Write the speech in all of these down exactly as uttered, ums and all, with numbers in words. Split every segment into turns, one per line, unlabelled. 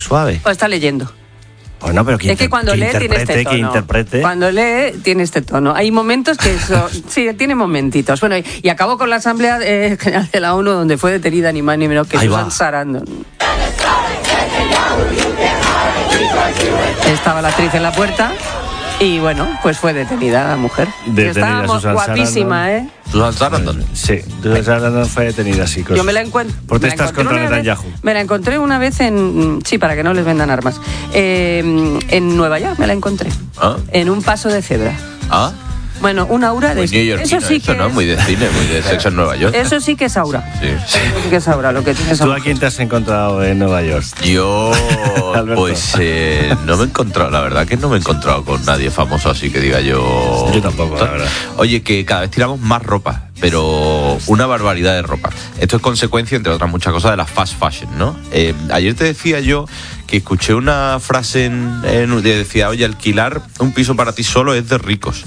suave.
O está leyendo.
Bueno, pero que
es que cuando
que
lee tiene este tono.
Que interprete.
Cuando lee tiene este tono. Hay momentos que eso, sí, tiene momentitos. Bueno, y, y acabó con la Asamblea eh, General de la ONU, donde fue detenida ni más ni menos que
Ahí
Susan
va.
Sarandon. Estaba la actriz en la puerta y bueno, pues fue detenida la mujer.
Detenida
Está
Susan
guapísima,
Sarandon.
¿eh?
Susan Sarandon.
Sí, Susan Sarandon fue detenida, sí.
Yo me la encuentro.
Protestas contra Netanyahu.
Me la encontré una vez en. Sí, para que no les vendan armas. Eh, en Nueva York me la encontré.
¿Ah?
En un paso de cebra.
¿Ah?
Bueno, un aura de.
Muy neoyorquino,
eso sí
eso,
que
¿no?
es-
Muy de cine, muy de Sexo en Nueva York.
Eso sí que es aura.
Sí.
Eso sí que es aura, lo que tienes
¿Tú
aura.
a quién te has encontrado en Nueva York?
Yo,
Alberto.
pues, eh, no me he encontrado, la verdad que no me he encontrado con nadie famoso, así que diga yo...
Yo tampoco, la verdad.
Oye, que cada vez tiramos más ropa, pero una barbaridad de ropa. Esto es consecuencia, entre otras muchas cosas, de la fast fashion, ¿no? Eh, ayer te decía yo que escuché una frase en, en, que decía, oye, alquilar un piso para ti solo es de ricos.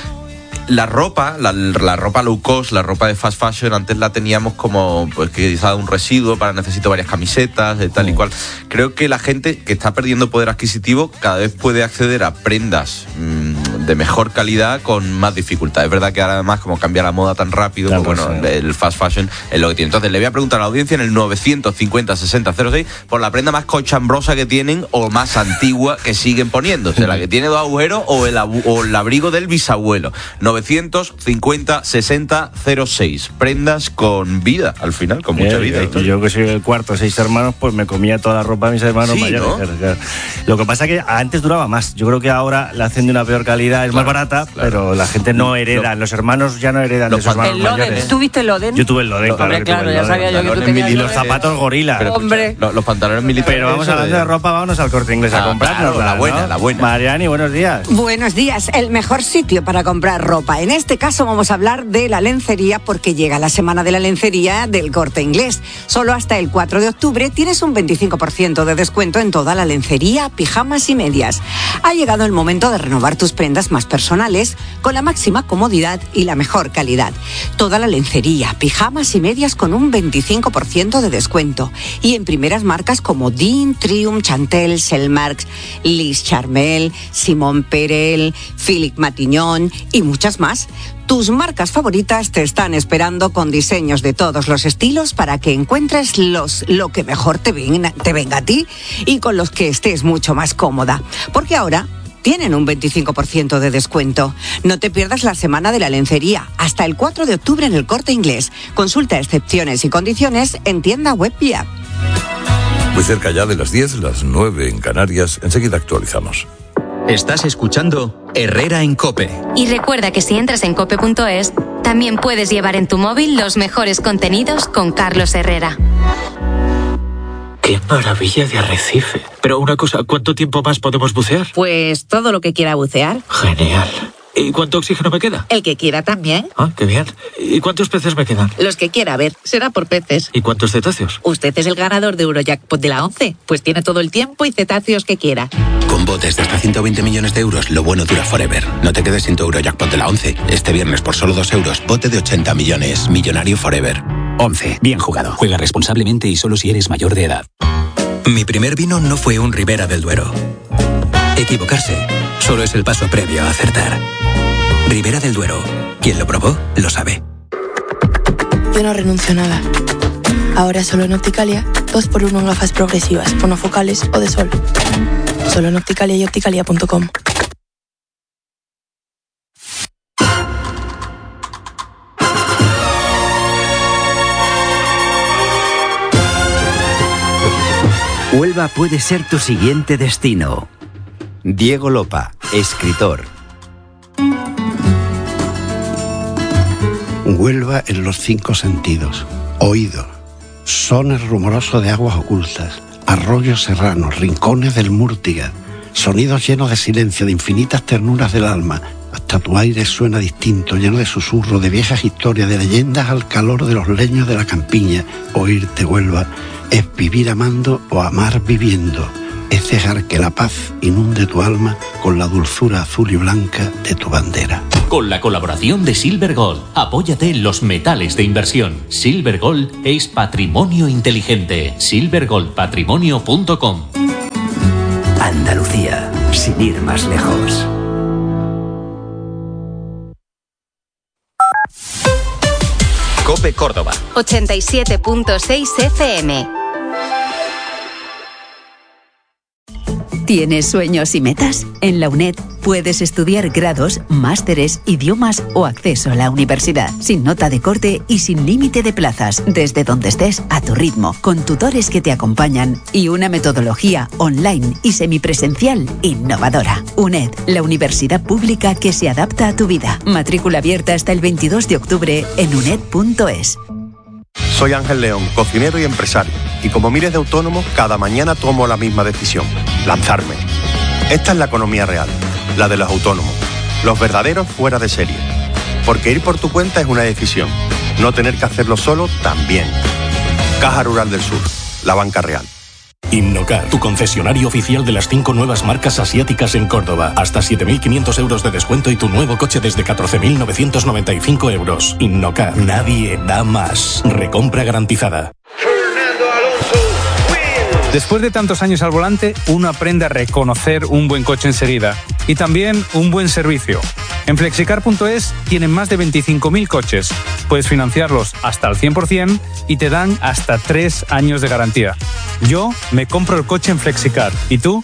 La ropa, la, la ropa low cost, la ropa de fast fashion, antes la teníamos como, pues quizá un residuo para necesito varias camisetas, de tal y cual. Creo que la gente que está perdiendo poder adquisitivo cada vez puede acceder a prendas mmm, de mejor calidad con más dificultad. Es verdad que ahora además como cambia la moda tan rápido,
Claro,
pues bueno,
sí.
el fast fashion es lo que tiene. Entonces le voy a preguntar a la audiencia en el novecientos cincuenta sesenta cero seis por la prenda más cochambrosa que tienen o más antigua que siguen poniéndose, la que tiene dos agujeros o el, abu- o el abrigo del bisabuelo. novecientos cincuenta sesenta cero seis. Prendas con vida, al final, con mucha
Eh,
vida.
eh, yo que soy el cuarto de seis hermanos, pues me comía toda la ropa de mis hermanos
Sí,
mayores.
¿no?
Claro, claro. Lo que pasa es que antes duraba más. Yo creo que ahora la hacen de una peor calidad, es
Claro,
más barata,
claro.
pero la gente no hereda.
Lo-
Los hermanos ya no heredan
Los
de sus hermanos
El Loden.
mayores.
¿Tuviste el Loden?
Yo tuve el Loden,
Lo-
claro.
Hombre,
que tuve
claro,
el
ya
Loden.
sabía yo que tú
Loden
tenías
Y los
Loden.
zapatos gorila.
Pero escucha,
Hombre.
lo- los pantalones militares.
Pero vamos
eso
hablando de ropa, vámonos al Corte Inglés a
Ah,
comprarnos.
claro, la buena, la buena.
Mariani, buenos días.
Buenos días, el mejor sitio para comprar ropa. En este caso vamos a hablar de la lencería porque llega la semana de la lencería del Corte Inglés. Solo hasta el cuatro de octubre tienes un veinticinco por ciento de descuento en toda la lencería, pijamas y medias. Ha llegado el momento de renovar tus prendas más personales con la máxima comodidad y la mejor calidad. Toda la lencería, pijamas y medias con un veinticinco por ciento de descuento. Y en primeras marcas como Dean, Triumph, Chantel, Selmarks, Liz Charmel, Simón Perel, Philippe Matignon y muchas más. Tus marcas favoritas te están esperando con diseños de todos los estilos para que encuentres los, lo que mejor te venga, te venga a ti y con los que estés mucho más cómoda. Porque ahora tienen un veinticinco por ciento de descuento. No te pierdas la semana de la lencería hasta el cuatro de octubre en el Corte Inglés. Consulta excepciones y condiciones en tienda web y app.
Muy cerca ya de las diez, las nueve en Canarias. Enseguida actualizamos.
Estás escuchando Herrera en COPE.
Y recuerda que si entras en cope punto es, también puedes llevar en tu móvil los mejores contenidos con Carlos Herrera.
¡Qué maravilla de arrecife! Pero una cosa, ¿cuánto tiempo más podemos bucear?
Pues todo lo que quiera bucear.
Genial. ¿Y cuánto oxígeno me queda?
El que quiera también.
Ah, qué bien. ¿Y cuántos peces me quedan?
Los que quiera ver. Será por peces.
¿Y cuántos cetáceos?
Usted es el ganador de Eurojackpot de la once. Pues tiene todo el tiempo y cetáceos que quiera.
Con botes de hasta ciento veinte millones de euros, lo bueno dura forever. No te quedes sin tu Eurojackpot de la once. Este viernes por solo dos euros, bote de ochenta millones. Millonario forever.
once. Bien jugado. Juega responsablemente y solo si eres mayor de edad.
Mi primer vino no fue un Ribera del Duero. Equivocarse solo es el paso previo a acertar. Ribera del Duero. Quien lo probó, lo sabe.
Yo no renuncio a nada. Ahora solo en Opticalia, dos por uno en gafas progresivas, monofocales o de sol. Solo en Opticalia y opticalia punto com.
Huelva puede ser tu siguiente destino. Diego Lopa, escritor.
Huelva en los cinco sentidos. Oído. Sones rumorosos de aguas ocultas. Arroyos serranos, rincones del Múrtiga. Sonidos llenos de silencio, de infinitas ternuras del alma. Hasta tu aire suena distinto, lleno de susurro, de viejas historias, de leyendas al calor de los leños de la campiña. Oírte, Huelva, es vivir amando o amar viviendo. Es dejar que la paz inunde tu alma con la dulzura azul y blanca de tu bandera.
Con la colaboración de Silver Gold, apóyate en los metales de inversión. Silver Gold es patrimonio inteligente. silver gold patrimonio punto com.
Andalucía, sin ir más lejos.
COPE Córdoba.
ochenta y siete punto seis F M.
¿Tienes sueños y metas? En la UNED puedes estudiar grados, másteres, idiomas o acceso a la universidad, sin nota de corte y sin límite de plazas, desde donde estés, a tu ritmo, con tutores que te acompañan y una metodología online y semipresencial innovadora. UNED, la universidad pública que se adapta a tu vida. Matrícula abierta hasta el veintidós de octubre en uned punto es.
Soy Ángel León, cocinero y empresario. Y como miles de autónomos, cada mañana tomo la misma decisión: lanzarme. Esta es la economía real, la de los autónomos, los verdaderos fuera de serie. Porque ir por tu cuenta es una decisión, no tener que hacerlo solo también. Caja Rural del Sur, la banca real.
Innocar, tu concesionario oficial de las cinco nuevas marcas asiáticas en Córdoba. Hasta siete mil quinientos euros de descuento y tu nuevo coche desde catorce mil novecientos noventa y cinco euros. Innocar, nadie da más. Recompra garantizada.
Después de tantos años al volante, uno aprende a reconocer un buen coche enseguida y también un buen servicio. En flexicar punto es tienen más de veinticinco mil coches. Puedes financiarlos hasta al cien por ciento y te dan hasta tres años de garantía. Yo me compro el coche en Flexicar. ¿Y tú?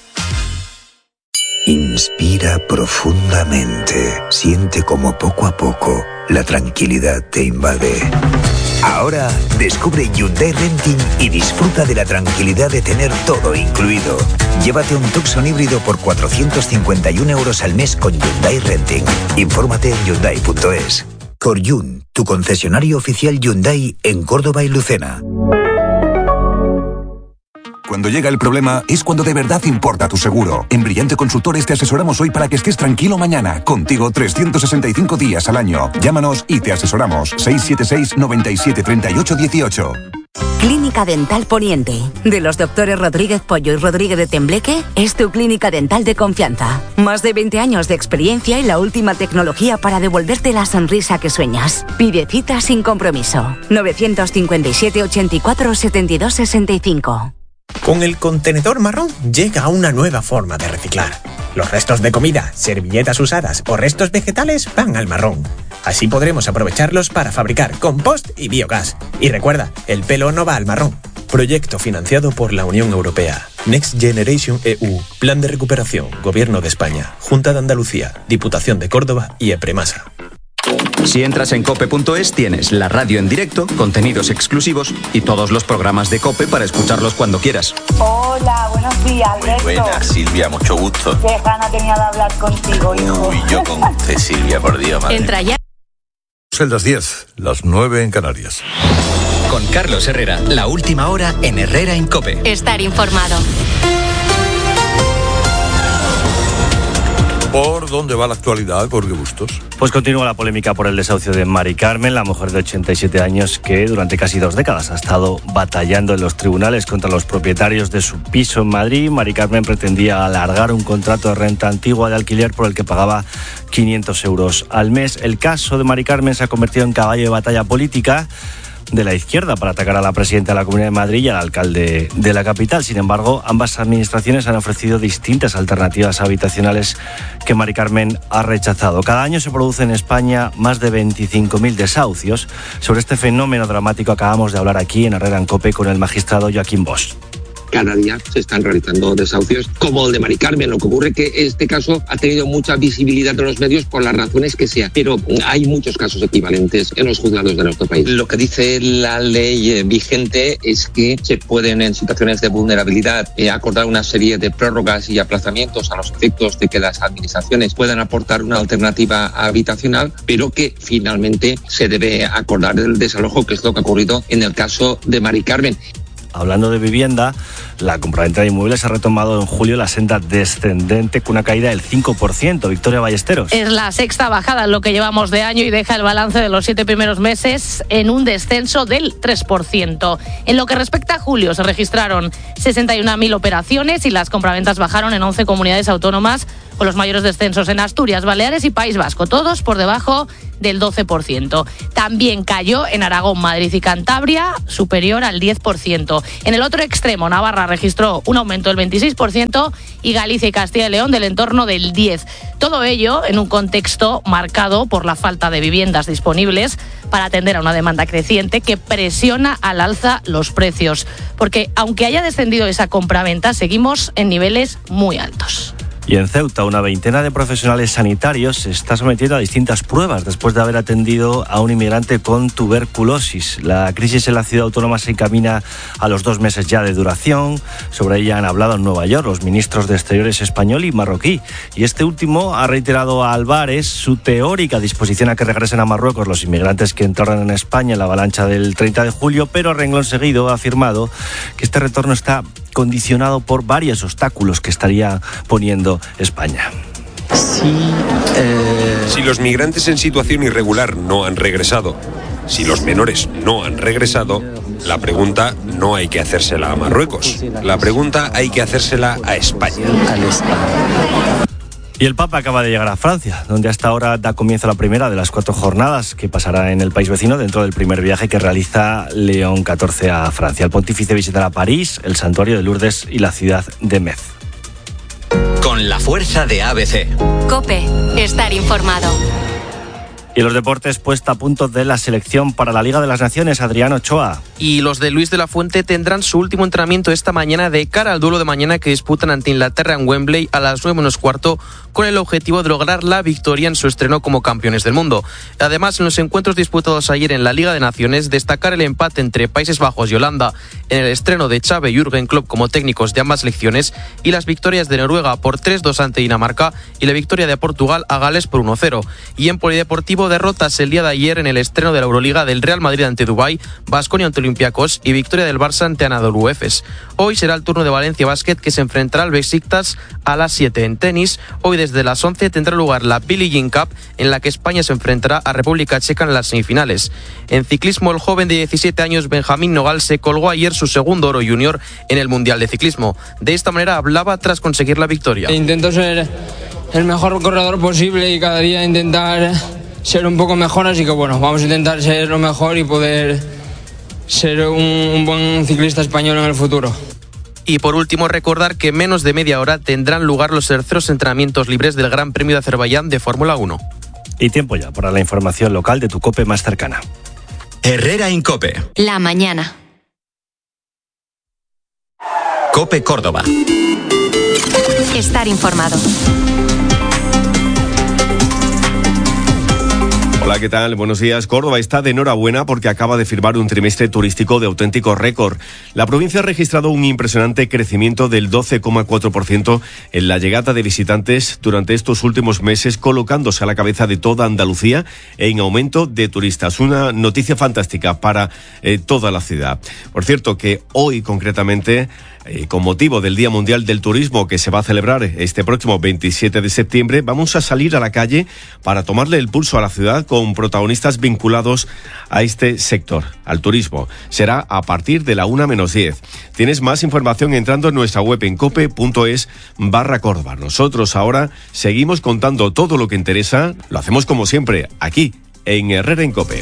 Inspira profundamente. Siente como poco a poco la tranquilidad te invade. Ahora descubre Hyundai Renting y disfruta de la tranquilidad de tener todo incluido. Llévate un Tucson híbrido por cuatrocientos cincuenta y uno euros al mes con Hyundai Renting. Infórmate en hyundai punto es. Coryun, tu concesionario oficial Hyundai en Córdoba y Lucena.
Cuando llega el problema es cuando de verdad importa tu seguro. En Brillante Consultores te asesoramos hoy para que estés tranquilo mañana. Contigo trescientos sesenta y cinco días al año. Llámanos y te asesoramos. seis siete seis, noventa y siete, treinta y ocho dieciocho.
Clínica Dental Poniente. De los doctores Rodríguez Pollo y Rodríguez de Tembleque, es tu clínica dental de confianza. Más de veinte años de experiencia y la última tecnología para devolverte la sonrisa que sueñas. Pide cita sin compromiso. novecientos cincuenta y siete, ochenta y cuatro, setenta y dos, sesenta y cinco.
Con el contenedor marrón llega una nueva forma de reciclar. Los restos de comida, servilletas usadas o restos vegetales van al marrón. Así podremos aprovecharlos para fabricar compost y biogás. Y recuerda, el pelo no va al marrón. Proyecto financiado por la Unión Europea. Next Generation E U. Plan de recuperación. Gobierno de España. Junta de Andalucía. Diputación de Córdoba y EPREMASA.
Si entras en cope punto es tienes la radio en directo, contenidos exclusivos y todos los programas de COPE para escucharlos cuando quieras.
Hola, buenos días, Alberto.
Muy buena, Silvia, mucho gusto.
Qué gana tenía de hablar contigo, hijo.
Uy, yo con usted, Silvia, por Dios, madre.
Entra ya.
Son las diez, las nueve en Canarias.
Con Carlos Herrera, la última hora en Herrera en COPE.
Estar informado.
¿Por dónde va la actualidad, Jorge Bustos?
Pues continúa la polémica por el desahucio de Mari Carmen, la mujer de ochenta y siete años que durante casi dos décadas ha estado batallando en los tribunales contra los propietarios de su piso en Madrid. Mari Carmen pretendía alargar un contrato de renta antigua de alquiler por el que pagaba quinientos euros al mes. El caso de Mari Carmen se ha convertido en caballo de batalla política de la izquierda para atacar a la presidenta de la Comunidad de Madrid y al alcalde de la capital. Sin embargo, ambas administraciones han ofrecido distintas alternativas habitacionales que Mari Carmen ha rechazado. Cada año se producen en España más de veinticinco mil desahucios. Sobre este fenómeno dramático acabamos de hablar aquí en Herrera en COPE con el magistrado Joaquín Bosch.
Cada día se están realizando desahucios como el de Mari Carmen. Lo que ocurre es que este caso ha tenido mucha visibilidad en los medios por las razones que sea, pero hay muchos casos equivalentes en los juzgados de nuestro país. Lo que dice la ley vigente es que se pueden, en situaciones de vulnerabilidad, eh, acordar una serie de prórrogas y aplazamientos a los efectos de que las administraciones puedan aportar una alternativa habitacional, pero que finalmente se debe acordar el desalojo, que es lo que ha ocurrido en el caso de Mari Carmen.
Hablando de vivienda, la compraventa de inmuebles ha retomado en julio la senda descendente con una caída del cinco por ciento. Victoria Ballesteros.
Es la sexta bajada en lo que llevamos de año y deja el balance de los siete primeros meses en un descenso del tres por ciento. En lo que respecta a julio, se registraron sesenta y una mil operaciones y las compraventas bajaron en once comunidades autónomas con los mayores descensos en Asturias, Baleares y País Vasco, todos por debajo del doce por ciento. También cayó en Aragón, Madrid y Cantabria, superior al diez por ciento. En el otro extremo, Navarra registró un aumento del veintiséis por ciento y Galicia y Castilla y León del entorno del diez por ciento. Todo ello en un contexto marcado por la falta de viviendas disponibles para atender a una demanda creciente que presiona al alza los precios. Porque aunque haya descendido esa compraventa, seguimos en niveles muy altos.
Y en Ceuta, una veintena de profesionales sanitarios se está sometiendo a distintas pruebas después de haber atendido a un inmigrante con tuberculosis. La crisis en la ciudad autónoma se encamina a los dos meses ya de duración. Sobre ella han hablado en Nueva York los ministros de Exteriores español y marroquí. Y este último ha reiterado a Álvarez su teórica disposición a que regresen a Marruecos los inmigrantes que entraron en España en la avalancha del treinta de julio, pero a renglón seguido ha afirmado que este retorno está condicionado por varios obstáculos que estaría poniendo España.
Sí, eh... Si los migrantes en situación irregular no han regresado, si los menores no han regresado, la pregunta no hay que hacérsela a Marruecos, la pregunta hay que hacérsela a España.
Y el Papa acaba de llegar a Francia, donde hasta ahora da comienzo la primera de las cuatro jornadas que pasará en el país vecino dentro del primer viaje que realiza León catorce a Francia. El pontífice visitará París, el santuario de Lourdes y la ciudad de Metz.
Con la fuerza de A B C.
COPE, estar informado.
Y los deportes, puesta a punto de la selección para la Liga de las Naciones, Adrián Ochoa.
Y los de Luis de la Fuente tendrán su último entrenamiento esta mañana de cara al duelo de mañana que disputan ante Inglaterra en Wembley a las nueve menos cuarto, con el objetivo de lograr la victoria en su estreno como campeones del mundo. Además, en los encuentros disputados ayer en la Liga de Naciones, destacar el empate entre Países Bajos y Holanda en el estreno de Xavi y Jürgen Klopp como técnicos de ambas selecciones, y las victorias de Noruega por tres dos ante Dinamarca y la victoria de Portugal a Gales por uno cero. Y en polideportivo, derrotas el día de ayer en el estreno de la Euroliga del Real Madrid ante Dubái, Baskonia ante Olympiacos y victoria del Barça ante Anadolu Efes. Hoy será el turno de Valencia Basket, que se enfrentará al Besiktas a las siete. En tenis, hoy desde las once tendrá lugar la Billie Jean Cup, en la que España se enfrentará a República Checa en las semifinales. En ciclismo, el joven de diecisiete años Benjamín Nogal se colgó ayer su segundo oro junior en el Mundial de Ciclismo. De esta manera hablaba tras conseguir la victoria.
Intento ser el mejor corredor posible y cada día intentar ser un poco mejor, así que bueno, vamos a intentar ser lo mejor y poder ser un, un buen ciclista español en el futuro.
Y por último, recordar que en menos de media hora tendrán lugar los terceros entrenamientos libres del Gran Premio de Azerbaiyán de Fórmula uno.
Y tiempo ya para la información local de tu COPE más cercana.
Herrera en COPE.
La mañana.
COPE Córdoba.
Estar informado.
Hola, ¿qué tal? Buenos días. Córdoba está de enhorabuena porque acaba de firmar un trimestre turístico de auténtico récord. La provincia ha registrado un impresionante crecimiento del doce coma cuatro por ciento en la llegada de visitantes durante estos últimos meses, colocándose a la cabeza de toda Andalucía en aumento de turistas. Una noticia fantástica para eh, toda la ciudad. Por cierto, que hoy concretamente, Eh, con motivo del Día Mundial del Turismo que se va a celebrar este próximo veintisiete de septiembre, vamos a salir a la calle para tomarle el pulso a la ciudad con protagonistas vinculados a este sector, al turismo. Será a partir de la una menos diez. Tienes más información entrando en nuestra web en cope.es barra Córdoba. Nosotros ahora seguimos contando todo lo que interesa. Lo hacemos como siempre, aquí, en Herrera en COPE.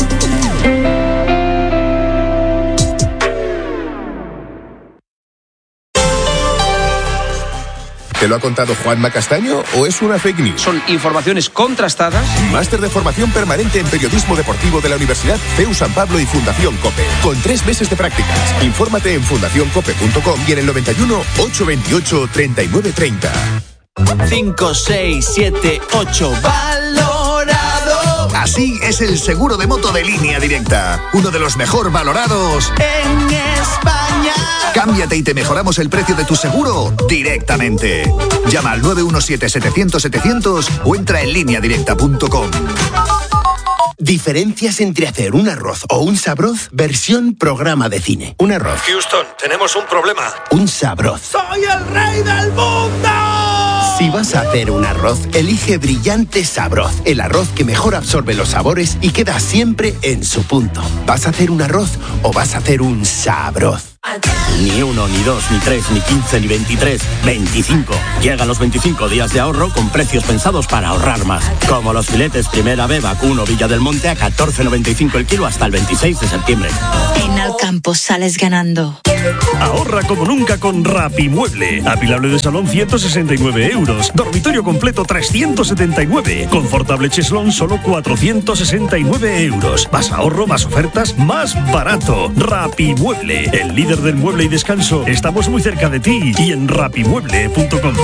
¿Te lo ha contado Juanma Castaño o es una fake news?
Son informaciones contrastadas.
Máster de formación permanente en periodismo deportivo de la Universidad C E U San Pablo y Fundación COPE. Con tres meses de prácticas. Infórmate en fundación cope punto com y en el noventa y uno, ochocientos veintiocho, treinta y nueve treinta.
cinco, seis, siete, ocho. ¡Valorado!
Así es el seguro de moto de Línea Directa. Uno de los mejor valorados
en España.
Cámbiate y te mejoramos el precio de tu seguro directamente. Llama al nueve uno siete, setecientos, setecientos o entra en línea directa punto com.
Diferencias entre hacer un arroz o un sabroz versión programa de cine. Un arroz.
Houston, tenemos un problema.
Un sabroz.
¡Soy el rey del mundo!
Si vas a hacer un arroz, elige Brillante Sabroz. El arroz que mejor absorbe los sabores y queda siempre en su punto. ¿Vas a hacer un arroz o vas a hacer un sabroz?
Ni uno, ni dos, ni tres, ni quince, ni veintitrés. veinticinco. Llegan los veinticinco días de ahorro con precios pensados para ahorrar más. Como los filetes Primera B Vacuno Villa del Monte a catorce noventa y cinco el kilo hasta el veintiséis de septiembre.
En Alcampo sales ganando.
Ahorra como nunca con Rapimueble. Apilable de salón ciento sesenta y nueve euros. Dormitorio completo trescientos setenta y nueve. Confortable cheslón solo cuatrocientos sesenta y nueve euros. Más ahorro, más ofertas, más barato. Rapimueble, el líder del mueble y descanso. Estamos muy cerca de ti y en rapimueble punto com.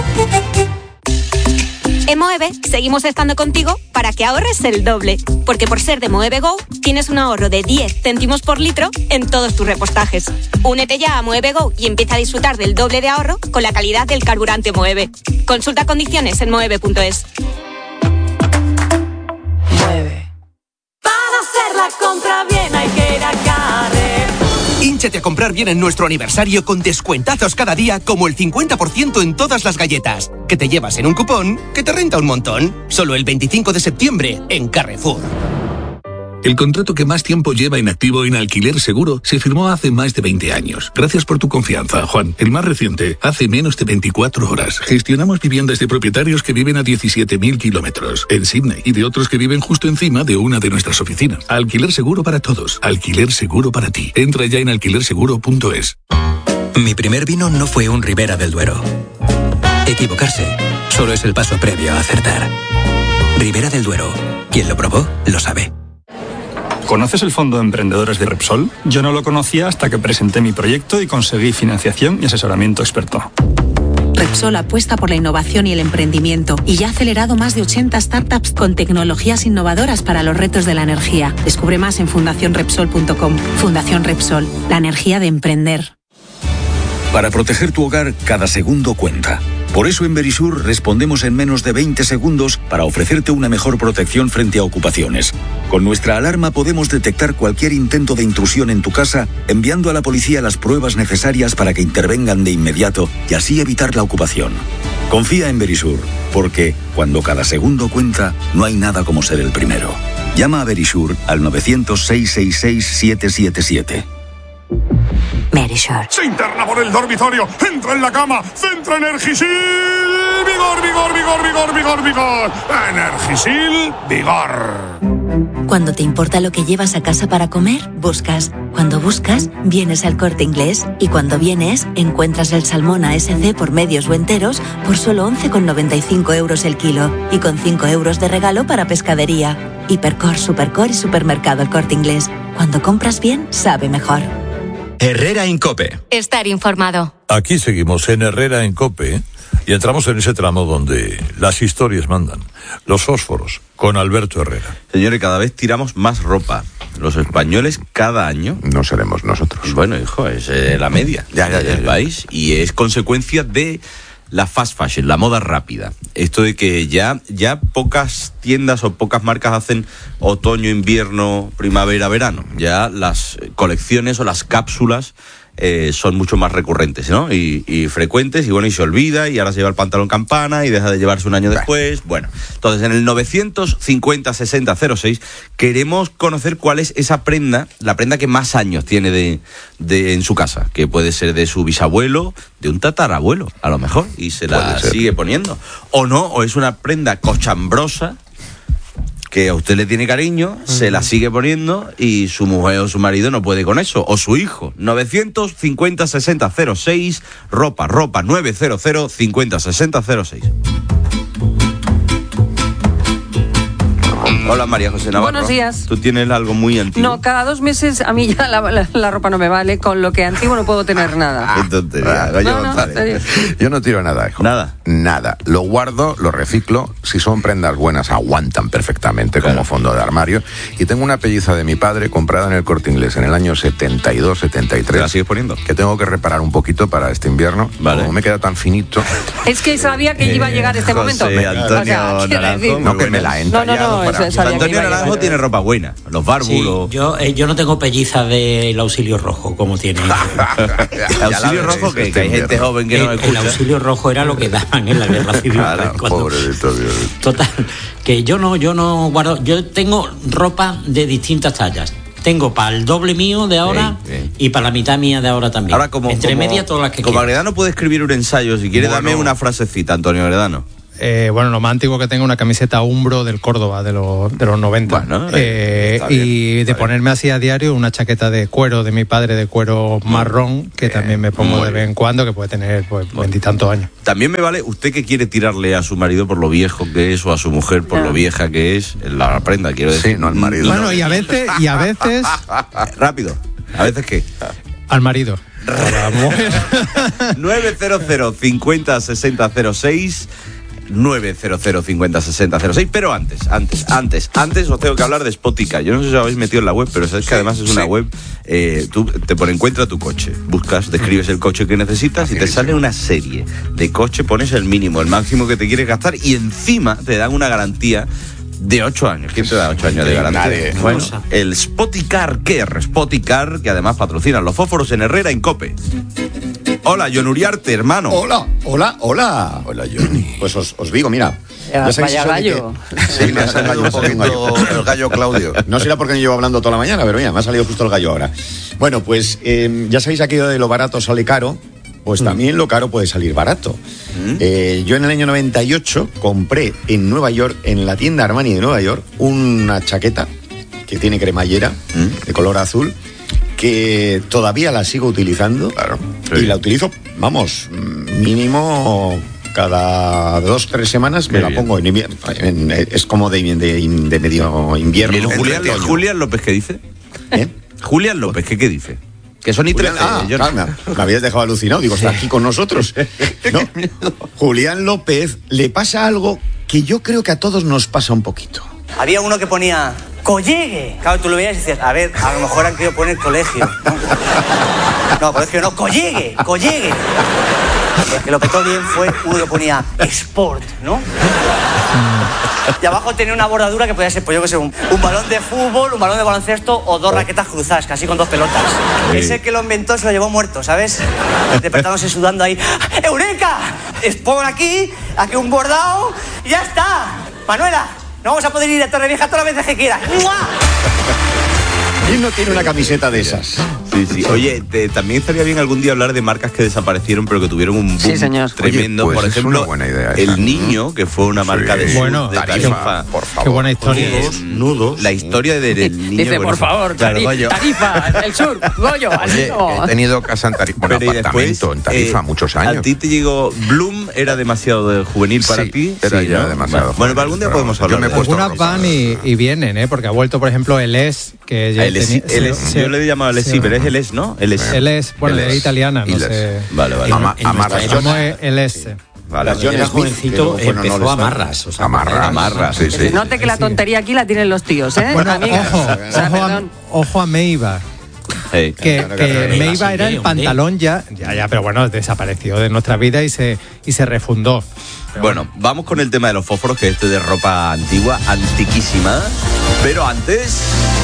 En Moeve seguimos estando contigo para que ahorres el doble, porque por ser de Moeve Go tienes un ahorro de diez céntimos por litro en todos tus repostajes. Únete ya a Moeve Go y empieza a disfrutar del doble de ahorro con la calidad del carburante Moeve. Consulta condiciones en moeve punto es.
Moeve. Para hacer la compra bien hay que ir a Carrefour.
Hínchate a comprar bien en nuestro aniversario con descuentazos cada día como el cincuenta por ciento en todas las galletas, que te llevas en un cupón que te renta un montón. Solo el veinticinco de septiembre en Carrefour.
El contrato que más tiempo lleva inactivo en Alquiler Seguro se firmó hace más de veinte años. Gracias por tu confianza, Juan. El más reciente, hace menos de veinticuatro horas. Gestionamos viviendas de propietarios que viven a diecisiete mil kilómetros en Sydney y de otros que viven justo encima de una de nuestras oficinas. Alquiler Seguro para todos. Alquiler Seguro para ti. Entra ya en alquiler seguro punto es.
Mi primer vino no fue un Ribera del Duero. Equivocarse solo es el paso previo a acertar. Ribera del Duero. Quien lo probó, lo sabe.
¿Conoces el Fondo de Emprendedores de Repsol? Yo no lo conocía hasta que presenté mi proyecto y conseguí financiación y asesoramiento experto.
Repsol apuesta por la innovación y el emprendimiento y ya ha acelerado más de ochenta startups con tecnologías innovadoras para los retos de la energía. Descubre más en fundación repsol punto com. Fundación Repsol, la energía de emprender.
Para proteger tu hogar, cada segundo cuenta. Por eso en Verisur respondemos en menos de veinte segundos para ofrecerte una mejor protección frente a ocupaciones. Con nuestra alarma podemos detectar cualquier intento de intrusión en tu casa, enviando a la policía las pruebas necesarias para que intervengan de inmediato y así evitar la ocupación. Confía en Verisur, porque cuando cada segundo cuenta, no hay nada como ser el primero. Llama a Verisur al nueve cero cero, seis seis seis, siete siete siete.
Verisur.
Se interna por el dormitorio, entra en la cama, centra Energisil, vigor, vigor, vigor, vigor, vigor, vigor. Energisil, vigor.
Cuando te importa lo que llevas a casa para comer, buscas. Cuando buscas, vienes al Corte Inglés. Y cuando vienes, encuentras el salmón A S C por medios o enteros por solo once con noventa y cinco euros el kilo. Y con cinco euros de regalo para pescadería. Hipercor, Supercor y Supermercado El Corte Inglés. Cuando compras bien, sabe mejor.
Herrera en COPE.
Estar informado.
Aquí seguimos en Herrera en COPE y entramos en ese tramo donde las historias mandan. Los fósforos, con Alberto Herrera.
Señores, cada vez tiramos más ropa. Los españoles cada año...
No seremos nosotros.
Bueno, hijo, es eh, la media
ya, ya, ya,
del
ya.
país y es consecuencia de la fast fashion, la moda rápida. Esto de que ya, ya pocas tiendas o pocas marcas hacen otoño, invierno, primavera, verano. Ya las colecciones o las cápsulas eh, son mucho más recurrentes, ¿no? Y, y frecuentes, y bueno, y se olvida, y ahora se lleva el pantalón campana y deja de llevarse un año después. Bueno, entonces en el novecientos cincuenta sesenta cero seis queremos conocer cuál es esa prenda, la prenda que más años tiene de, de en su casa, que puede ser de su bisabuelo, de un tatarabuelo, a lo mejor, y se la sigue poniendo. O no, o es una prenda cochambrosa que a usted le tiene cariño, uh-huh. se la sigue poniendo y su mujer o su marido no puede con eso, o su hijo. novecientos cincuenta sesenta cero seis, ropa, ropa, novecientos cincuenta sesenta cero seis. Hola María José Navarro.
Buenos días.
¿Tú tienes algo muy antiguo?
No, cada dos meses a mí ya la, la, la ropa no me vale, con lo que antiguo no puedo tener nada.
Qué tontería.
No, no, no,
yo no tiro nada, hijo.
Nada.
Nada. Lo guardo, lo reciclo. Si son prendas buenas, aguantan perfectamente claro. como fondo de armario. Y tengo una pelliza de mi padre comprada en el Corte Inglés en el año setenta y dos, setenta y tres.
¿Te la sigues poniendo?
Que tengo que reparar un poquito para este invierno. Vale. Como me queda tan finito.
Es que sabía que eh, iba a llegar este
José
momento.
Antonio
o sea,
Naranjo.
No, que me la he entallado.
No, no, no.
Para...
Eso,
Antonio Naranjo tiene ropa buena. Los bárbulos.
Sí, yo, eh, yo no tengo pelliza del auxilio rojo como tiene.
¿El auxilio rojo que, que hay gente joven que
el,
no escucha?
El auxilio rojo era lo que daban en la guerra civil.
Claro,
cuando...
pobrecito Dios.
Total, que yo no, yo no guardo. Yo tengo ropa de distintas tallas. tengo para el doble mío de ahora bien, bien. y para la mitad mía de ahora también.
Ahora, como,
entre
como,
media todas las que
Como
quiero.
Agredano puede escribir un ensayo, si quiere, bueno, dame una frasecita, Antonio Agredano.
Eh, bueno, lo más antiguo que tengo, una camiseta Umbro del Córdoba de los, de los noventa. Bueno, eh, bien, y de ponerme bien. así a diario una chaqueta de cuero de mi padre, de cuero marrón, que bien, también me pongo de vez en cuando, que puede tener pues veintitantos años.
También me vale, usted que quiere tirarle a su marido por lo viejo que es, o a su mujer por no. lo vieja que es, la prenda, quiero decir.
Sí, no al marido.
Bueno,
no.
y a veces, y a veces...
Rápido, ¿a veces qué?
Al marido.
nueve cero cero cincuenta sesenta cero seis nueve cero cero cincuenta sesenta cero seis, pero antes, antes, antes, antes os tengo que hablar de Spotify. Yo no sé si os habéis metido en la web, pero sabes que además es una sí. web, eh, tú te pone encuentra tu coche, buscas, describes el coche que necesitas y te sale una serie de coche, pones el mínimo, el máximo que te quieres gastar y encima te dan una garantía de ocho años. ¿Quién te da ocho años de garantía?
Nadie.
Bueno, el Spoticar Care, Spoticar, que además patrocina los fósforos en Herrera en COPE. Hola, John Uriarte, hermano.
Hola, hola, hola.
Hola, Johnny.
Pues os, os digo, mira.
Ya vaya gallo.
Que... Sí, me ha salido un poquito
el gallo Claudio.
No será porque me llevo hablando toda la mañana, pero mira, me ha salido justo el gallo ahora. Bueno, pues eh, ya sabéis aquello de lo barato sale caro. Pues también lo caro puede salir barato. ¿Mm? Eh, yo en el año noventa y ocho compré en Nueva York, en la tienda Armani de Nueva York, una chaqueta que tiene cremallera ¿Mm? de color azul, que todavía la sigo utilizando.
Claro.
Sí. Y la utilizo, vamos, mínimo cada dos, tres semanas me Qué la bien. pongo en invierno. En, es como de, de, de medio invierno.
¿Y el Julián, el Julián López qué dice? ¿Eh? Julián López, ¿qué, qué dice? Que son y trece.
Ah, yo claro, me, me habías dejado alucinado. Digo, está aquí con nosotros. No, Julián López le pasa algo que yo creo que a todos nos pasa un poquito.
Había uno que ponía collegue. Claro, tú lo veías y decías, a ver, a lo mejor han querido poner colegio. No, colegio no, collegue, collegue. El que lo petó bien fue uno que ponía sport, ¿no? Y abajo tenía una bordadura que podía ser, pues yo que sé, un, un balón de fútbol, un balón de baloncesto o dos raquetas cruzadas, casi con dos pelotas. Sí. Ese que lo inventó se lo llevó muerto, ¿sabes? Despertándose sudando ahí. ¡Eureka! Sport aquí, aquí un bordado y ya está. Manuela, no vamos a poder ir a Torrevieja todas las veces que quieras. ¡Mua!
¿Quién no tiene una camiseta de esas?
Sí, sí. Oye, te, también estaría bien algún día hablar de marcas que desaparecieron pero que tuvieron un boom
sí, señor.
tremendo.
Oye, pues
por ejemplo,
es una buena idea esa.
El Niño, que fue una marca sí. de,
bueno,
de
Tarifa,
Tarifa.
Por favor.
Qué buena historia.
Nudos, nudos. La historia del de Niño.
Dice, por favor, claro, Tarifa, Tarifa, el sur, Goyo,
Oye,
no.
he tenido casa en Tarifa, bueno,
pero
apartamento
después,
en Tarifa,
eh,
muchos años.
A ti te llegó Bloom, era demasiado juvenil para
sí,
ti.
Era
sí,
ya
¿no?
demasiado.
Bueno, para algún día podemos hablar.
Yo me he puesto
algunas van y, y vienen, ¿eh? Porque ha vuelto, por ejemplo, el S, que ya
el S, el S, yo le he llamado el S, sí, pero es el S, ¿no? El S.
El S, bueno, es italiana, no sé.
Vale, vale.
Ama, amarras. ¿Cómo es el S?
Vale, yo era jovencito, bueno, empezó no a amarras. O sea,
amarras, amarras, sí, sí.
Note que la tontería aquí la tienen los tíos, ¿eh?
Bueno,
amigas.
ojo, o sea, ojo, a, ojo a Meiba. Hey. Que, que Meiba era el pantalón ya, ya, ya, pero bueno, desapareció de nuestra vida y se, y se refundó. Pero
bueno, bueno, vamos con el tema de los fósforos, que este de ropa antigua, antiquísima. Pero antes...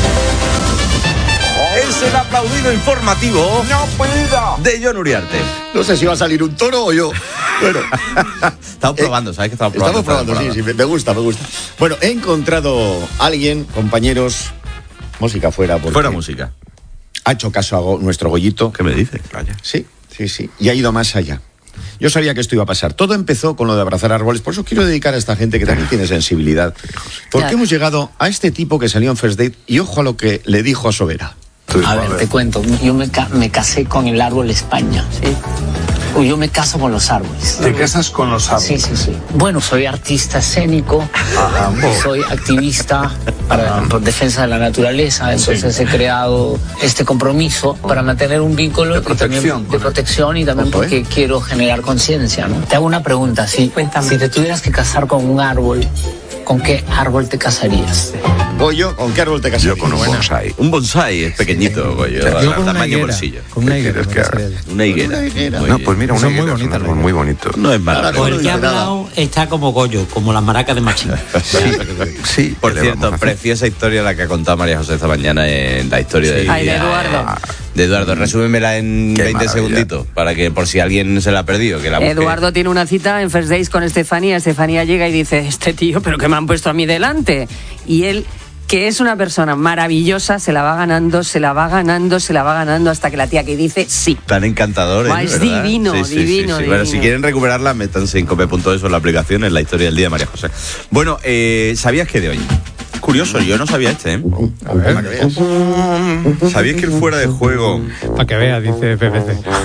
Es el aplaudido informativo
no puedo.
de John Uriarte.
No sé si va a salir un toro o yo. Bueno,
estamos probando, ¿sabes que estamos probando?
Estamos probando, sí, sí, me gusta, me gusta. Bueno, he encontrado a alguien, compañeros, música fuera.
Fuera música.
Ha hecho caso a nuestro Goyito.
¿Qué me dices?
Sí, sí, sí. Y ha ido más allá. Yo sabía que esto iba a pasar. Todo empezó con lo de abrazar árboles. Por eso quiero dedicar a esta gente que también tiene sensibilidad. Porque hemos llegado a este tipo que salió en First Date y ojo a lo que le dijo a Sobera.
A ver, te cuento, yo me, ca- me casé con el árbol España, ¿sí? Yo me caso con los árboles.
¿Te casas con los árboles?
Sí, sí, sí. Bueno, soy artista escénico, Ajá, soy activista para por defensa de la naturaleza, entonces sí. he creado este compromiso para mantener un vínculo de protección, también, de protección y también porque ¿eh? quiero generar conciencia, ¿no? Te hago una pregunta, ¿sí? Cuéntame. Si te tuvieras que casar con un árbol, ¿con qué árbol te casarías?
Goyo, ¿con qué árbol te casarías?
Yo con un
Buena.
bonsai.
Un bonsai es pequeñito, Goyo.
Yo con
tamaño
una
bolsillo.
Con una higuera.
Que
una higuera. Una
higuera.
No, pues mira, una higuera
muy
es un árbol muy bonito.
No es malo.
Pues el que ha hablado está como Goyo, como las maracas de Machín.
Sí, sí.
Por cierto, preciosa historia la que ha contado María José esta mañana en la historia sí. de,
Ay, de Eduardo.
De Eduardo, resúmemela en Qué veinte maravilla. segunditos, para que por si alguien se la ha perdido, que la busque.
Eduardo tiene una cita en First Days con Estefanía. Estefanía llega y dice, este tío, pero que me han puesto a mí delante. Y él que es una persona maravillosa, se la va ganando, se la va ganando, se la va ganando hasta que la tía que dice sí.
Tan encantadores,
Va, es
¿verdad?
divino,
Sí, sí,
divino,
sí, sí.
divino.
Bueno, si quieren recuperarla, métanse en cope punto es o en la aplicación, en la historia del día de María José. Bueno, eh, ¿sabías que de hoy? Curioso, yo no sabía este, ¿eh?
A ver.
¿Sabías que el fuera de juego...
Para que veas, dice P P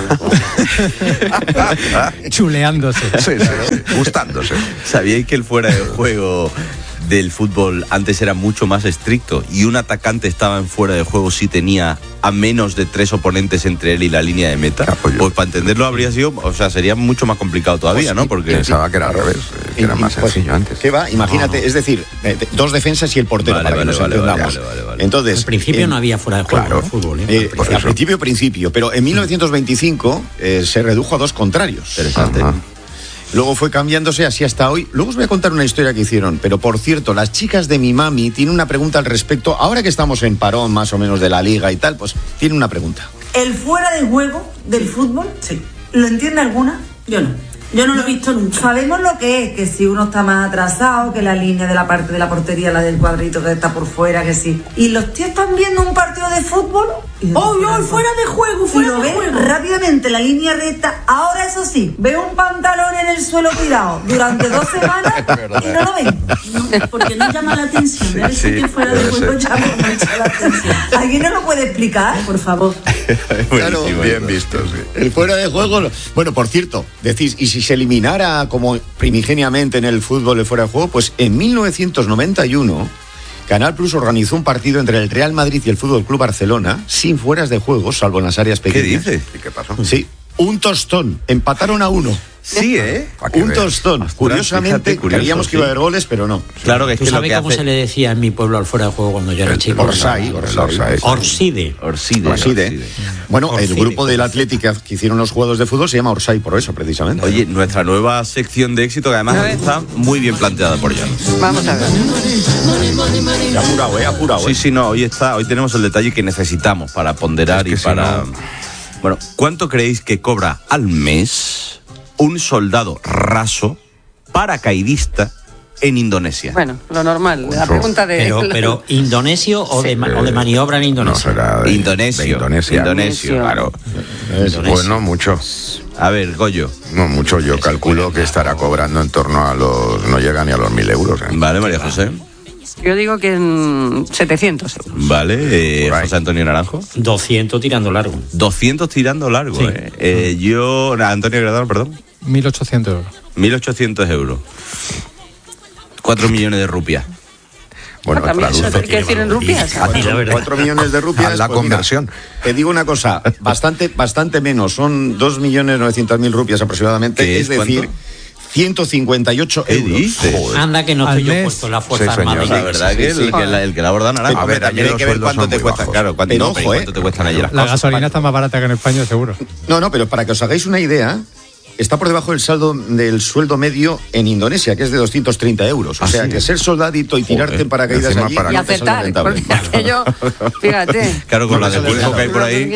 C. Chuleándose.
Sí, sí, sí, gustándose.
¿Sabíais que el fuera de juego del fútbol antes era mucho más estricto y un atacante estaba en fuera de juego si tenía a menos de tres oponentes entre él y la línea de meta? Ah, pues, pues para entenderlo habría sido, o sea, sería mucho más complicado todavía, pues, ¿no? Porque
pensaba que era al revés, que era más
pues,
sencillo antes.
¿Qué va? Imagínate, oh. es decir, eh, dos defensas y el portero,
vale,
para
vale,
que nos
vale,
entendamos.
Vale, vale, vale.
Entonces,
al principio
eh,
no había fuera de juego
claro,
en fútbol, ¿eh?
Eh, al
principio.
principio, principio, pero en mil novecientos veinticinco eh, se redujo a dos contrarios.
Interesante.
Ajá. Luego fue cambiándose así hasta hoy. Luego os voy a contar una historia que hicieron. Pero por cierto, las chicas de mi mami tienen una pregunta al respecto. Ahora que estamos en parón más o menos de la liga y tal, pues tienen una pregunta.
¿El fuera de juego del fútbol? Sí. ¿Lo entiende alguna? Yo no. Yo no lo he visto nunca. Sabemos lo que es, que si uno está más atrasado, que la línea de la parte de la portería, la del cuadrito que está por fuera, que sí. ¿Y los tíos están viendo un partido de fútbol? ¡Oh, no! ¡Fuera de juego! ¡Fuera y lo de ven juego! Rápidamente, la línea recta. Ahora, eso sí, veo un pantalón en el suelo tirado durante dos semanas y no lo ven. No, porque no llama la atención. Debe ser que fuera de juego llama mucho la atención. ¿Alguien no lo puede explicar, por favor?
Claro,
bien visto, sí.
El fuera de juego... Bueno, por cierto, decís, ¿y si se eliminara como primigeniamente en el fútbol el fuera de juego? Pues en mil novecientos noventa y uno... Canal Plus organizó un partido entre el Real Madrid y el Fútbol Club Barcelona sin fueras de juego, salvo en las áreas pequeñas.
¿Qué dices?
¿Y qué pasó?
Sí, un tostón. Empataron a uno.
Sí, ¿eh?
Un tostón. Ostras, Curiosamente, fíjate, creíamos sí. que iba a haber goles, pero no.
Claro que es ¿Tú que sabes
lo que
cómo
hace...
se le decía en mi pueblo al fuera de juego cuando yo era chico?
Orsay. Orsay.
Orside.
Orside.
Orside. Bueno,
Orside,
el grupo del Atlético que hicieron los juegos de fútbol se llama Orsay por eso, precisamente.
Oye, nuestra nueva sección de éxito, que además está muy bien planteada por John.
Vamos a ver.
Apurado, ¿eh? Apurado.
Sí, sí, no, hoy está, hoy tenemos el detalle que necesitamos para ponderar es que y para... Si no... Bueno, ¿cuánto creéis que cobra al mes un soldado raso paracaidista en Indonesia?
Bueno, lo normal, la
Uf,
pregunta de...
Pero, pero ¿indonesio o, sí. de, o de maniobra en Indonesia?
No, será de,
Indonesio.
De Indonesia.
Indonesio, claro.
Es, bueno, mucho.
A ver, Goyo.
No, mucho. Yo calculo que estará cobrando en torno a los... No llega ni a los mil euros. ¿eh?
Vale, María José.
Yo digo que en setecientos euros.
Vale, eh, José Antonio Naranjo.
doscientos tirando largo.
doscientos tirando largo, sí. eh. eh yo, Antonio Gradano, perdón.
mil ochocientos euros.
mil ochocientos euros. cuatro millones de rupias.
Bueno, ah, ¿también qué decir en rupias?
cuatro millones de rupias.
La pues conversión.
Mira, te digo una cosa, bastante, bastante menos, son dos millones novecientos mil rupias aproximadamente, es decir... ¿Cuánto? ciento cincuenta y ocho euros.
Anda que no estoy yo puesto la fuerza
sí,
armada.
La verdad sí, que, sí. El, que la, el que la borda naranja.
A ver, también hay que ver cuánto te cuesta. Claro, cuánto, pero, no, ojo, cuánto te cuestan allí las
La
cosas.
gasolina está más barata que en España, seguro.
No, no, pero para que os hagáis una idea, está por debajo del saldo del sueldo medio en Indonesia, que es de doscientos treinta euros. O sea, ¿Ah, sí? que ser soldadito y tirarte Joder. en paracaídas allí
para y
no
aceptar, porque aquello, fíjate.
Claro, con no, la de pulpo que hay por ahí.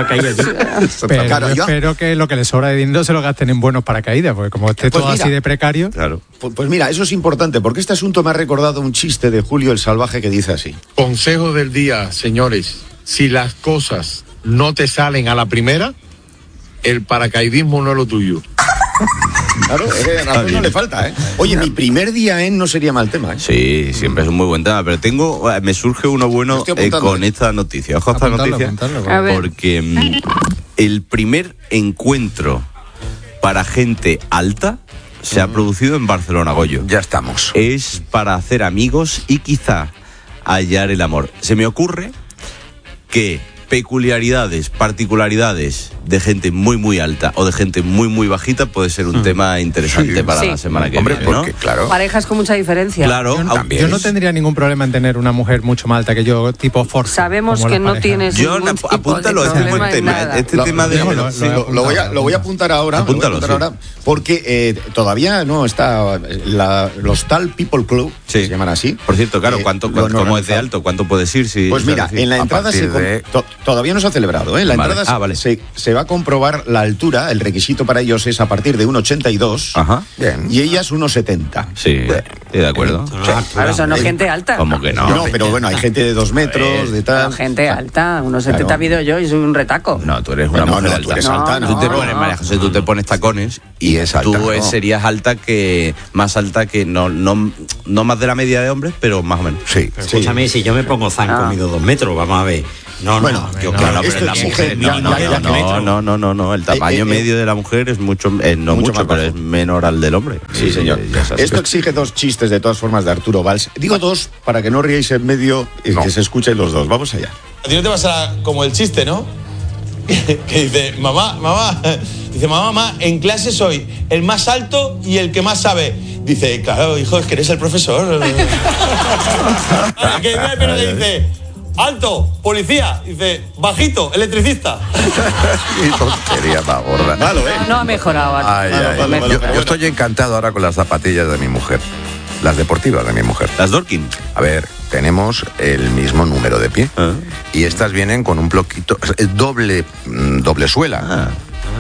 Pero claro, yo, yo espero que lo que les sobra de dinero se lo gasten en buenos paracaídas, porque como esté pues todo mira, así de precario...
Claro.
Pues, pues mira, eso es importante, porque este asunto me ha recordado un chiste de Julio el Salvaje que dice así.
Consejo del día, señores. Si las cosas no te salen a la primera, el paracaidismo no es lo tuyo.
Claro, es que razón no le falta, ¿eh? Oye, mi primer día en no sería mal tema, ¿eh?
Sí, siempre es un muy buen tema, pero tengo, me surge uno bueno eh, con esta noticia. Ojo a esta noticia, porque mm, el primer encuentro para gente alta se ha producido en Barcelona, Goyo.
Ya estamos.
Es para hacer amigos y quizá hallar el amor. Se me ocurre que peculiaridades, particularidades de gente muy muy alta o de gente muy muy bajita puede ser un mm. tema interesante sí. para sí. la semana que Hombre, viene,
porque,
¿no?
Claro.
Parejas con mucha diferencia.
Claro,
yo, también. Yo no tendría ningún problema en tener una mujer mucho más alta que yo, tipo Forza.
Sabemos que no tienes
Yo ningún tipo apúntalo, es un buen tema. Este
lo,
tema de
lo, lo, sí, lo, lo, voy a, lo voy a apuntar ahora,
apúntalo,
voy a apuntar
sí.
ahora porque eh, todavía no está la, los tal People Club
Sí.
Se llaman así.
Por cierto, claro, ¿cuánto,
Eh,
cuánto
lo
¿cómo es de alto? ¿Cuánto puedes ir? Si,
Pues mira, en la
a
entrada se
partir
com-
de-
to- todavía no se ha celebrado, ¿eh? En la
Vale.
entrada
Ah, vale.
se, se va a comprobar la altura, el requisito para ellos es a partir de uno ochenta y dos
Ajá.
y ellas uno setenta.
Sí, estoy de acuerdo.
Claro, eso no es gente alta.
¿Cómo que no?
No, pero bueno, hay gente de dos metros, de tal.
No, gente alta, unos setenta
Claro.
mido yo y soy un retaco.
No, tú eres una
No,
mujer
no,
alta.
tú eres alta,
Tú
no.
te pones, María José, tú te pones tacones y,
Y es alta,
tú
no.
eh, serías alta que más alta que no, no no más de la media de hombres, pero más o menos.
Sí.
Escúchame, si yo me pongo zanco,
Ah.
mido dos metros, vamos a ver. No,
Bueno,
no, yo
no,
claro,
no,
pero
esto
la
exige-
mujer
ya-
mínimo
ya-
de
ya-
dos
No,
metros.
no, no, no, no. El tamaño
eh, eh.
medio de la mujer es mucho, eh, no
Mucho
mucho,
más
pero
bajo.
es menor al del hombre.
Sí,
Y-
señor.
y ya es así.
Esto exige dos chistes de todas formas de Arturo Valls. Digo dos para que no ríais en medio y
No.
que se escuchen los dos. Vamos allá.
A ti no te pasa como el chiste, ¿no? Que dice, mamá, mamá, dice, mamá, mamá, en clase soy el más alto y el que más sabe. Dice, claro, hijo, es que eres el profesor. Que viene, pero le dice, alto, policía. Dice, bajito, electricista.
Qué tontería más gorda.
Malo, ¿eh?
No ha mejorado.
Ay,
Malo,
ay,
malo,
yo,
malo,
yo
pero
estoy encantado ahora con las zapatillas de mi mujer. Las deportivas de mi mujer.
Las Dorkin.
A ver, tenemos el mismo número de pie.
Ah.
Y estas vienen con un bloquito, es doble, mm, doble suela.
Ah.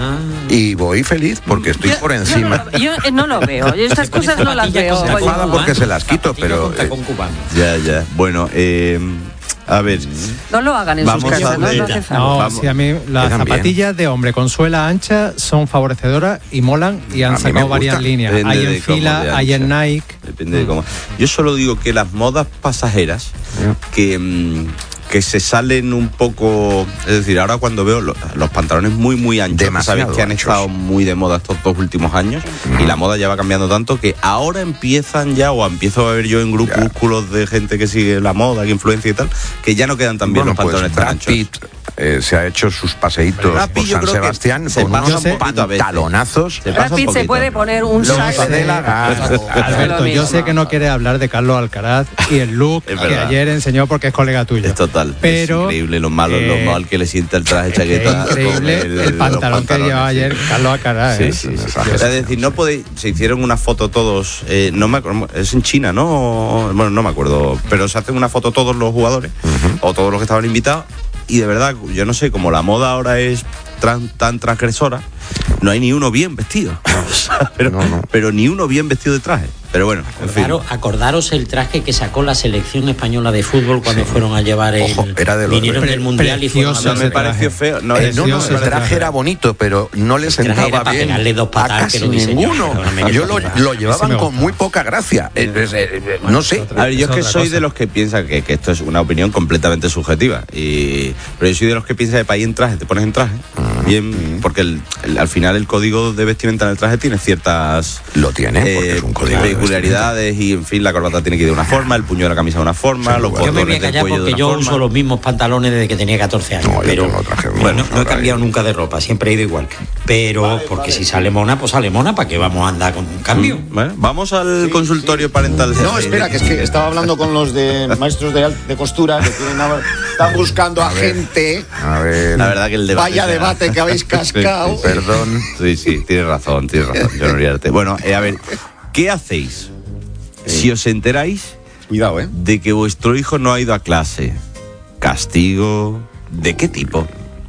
Y voy feliz porque estoy por encima.
Yo eh, no lo veo. Yo estas cosas no las veo.
Se enfada porque se las quito, pero... eh,
Ya, ya. Bueno, eh, a ver.
No lo hagan en
Vamos
sus
a
casas, ¿no?
ver.
No hace falta.
No,
Vamos.
sí, a mí las
Quedan bien.
zapatillas de hombre con suela ancha son favorecedoras y molan y
A
han
mí me
sacado varias
gusta.
líneas.
Depende
Hay
de
en
cómo
fila,
de
hay en
ancha.
Nike.
Depende de cómo. Yo solo digo que las modas pasajeras que, mm, que se salen un poco. Es decir, ahora cuando veo lo- los pantalones muy, muy anchos, que
Demasiado
sabéis que han
anchos.
estado muy de moda estos dos últimos años, y la moda ya va cambiando tanto que ahora empiezan ya, o empiezo a ver yo en grupúsculos de gente que sigue la moda, que influencia y tal, que ya no quedan tan bien
Bueno,
los pantalones
pues
tan
Brad
anchos.
Pitt eh, se ha hecho sus paseitos
Brad Pitt
por
yo
San
creo que
Sebastián
se
con
pasa
unos
un poquito a veces.
pantalonazos.
Se
Brad
pasa un
Pitt se
poquito.
puede poner un
Lo
saco.
que dé la gana.
Alberto,
Lo
yo
mismo.
sé que no quieres hablar de Carlos Alcaraz y el look
Es
que
verdad.
ayer enseñó porque es colega tuyo.
Es total.
Pero,
es increíble lo malo,
eh,
lo mal que le siente el traje
Es que
chaqueta.
es increíble
con
el,
los
pantalón que
pantalones,
llevaba
sí.
ayer Carlos Alcaraz.
Sí,
¿eh?
sí, sí. Es decir, no podéis. Se hicieron una foto todos. eh, no me acuerdo. Es en China, ¿no? Bueno, no me acuerdo. Pero se hacen una foto todos los jugadores o todos los que estaban invitados. Y de verdad, yo no sé, como la moda ahora es tran- tan transgresora, no hay ni uno bien vestido. O sea, pero, pero ni uno bien vestido de traje. Pero bueno, en fin.
Acordaros, acordaros el traje que sacó la selección española de fútbol cuando fueron a llevar el.
Ojo, era de los-
vinieron del mundial y fueron a
Precioso
ver-
ese traje.
pareció feo. No,
Eh, no, no, el traje era bonito, pero no le
traje
sentaba
era para
bien
pegarle dos
a
patadas
casi
que lo diseñó.
ninguno.
Perdóname,
Yo
que
lo,
no-
lo
Ese
llevaban
me
con
gusta.
muy poca gracia. Eh, eh, eh, no sé.
A ver, yo es que
otra
soy
cosa.
de los que piensa que, que esto es una opinión completamente subjetiva. Y, pero yo soy de los que piensa que para ir en traje, te pones en traje. Bien, porque el- el- al final el código de vestimenta en el traje tiene ciertas
Lo tiene, porque es un código de
peculiaridades y en fin, la corbata tiene que ir de una forma, el puño de la camisa de una forma, los
Yo me voy a
botones del
callar
cuello de
porque
una
yo
forma.
uso los mismos pantalones desde que tenía catorce años. pero bueno, no he cambiado nunca de ropa, siempre he ido igual. Pero porque si sale mona, pues sale mona, ¿para qué vamos a andar con un cambio?
Bueno, vamos al consultorio parental.
No, espera, que es que estaba hablando con los de maestros de, al- de costura que tienen ahora- están buscando a,
A ver.
gente.
A ver.
La verdad que el debate.
Vaya
sea-
debate que habéis cascado.
Sí, sí, sí.
Perdón.
Sí, sí, tienes razón, tienes razón, John Uriarte. Bueno, eh, a ver, ¿qué hacéis si os enteráis
Cuidado, ¿eh?
de que vuestro hijo no ha ido a clase? ¿Castigo? ¿De qué tipo?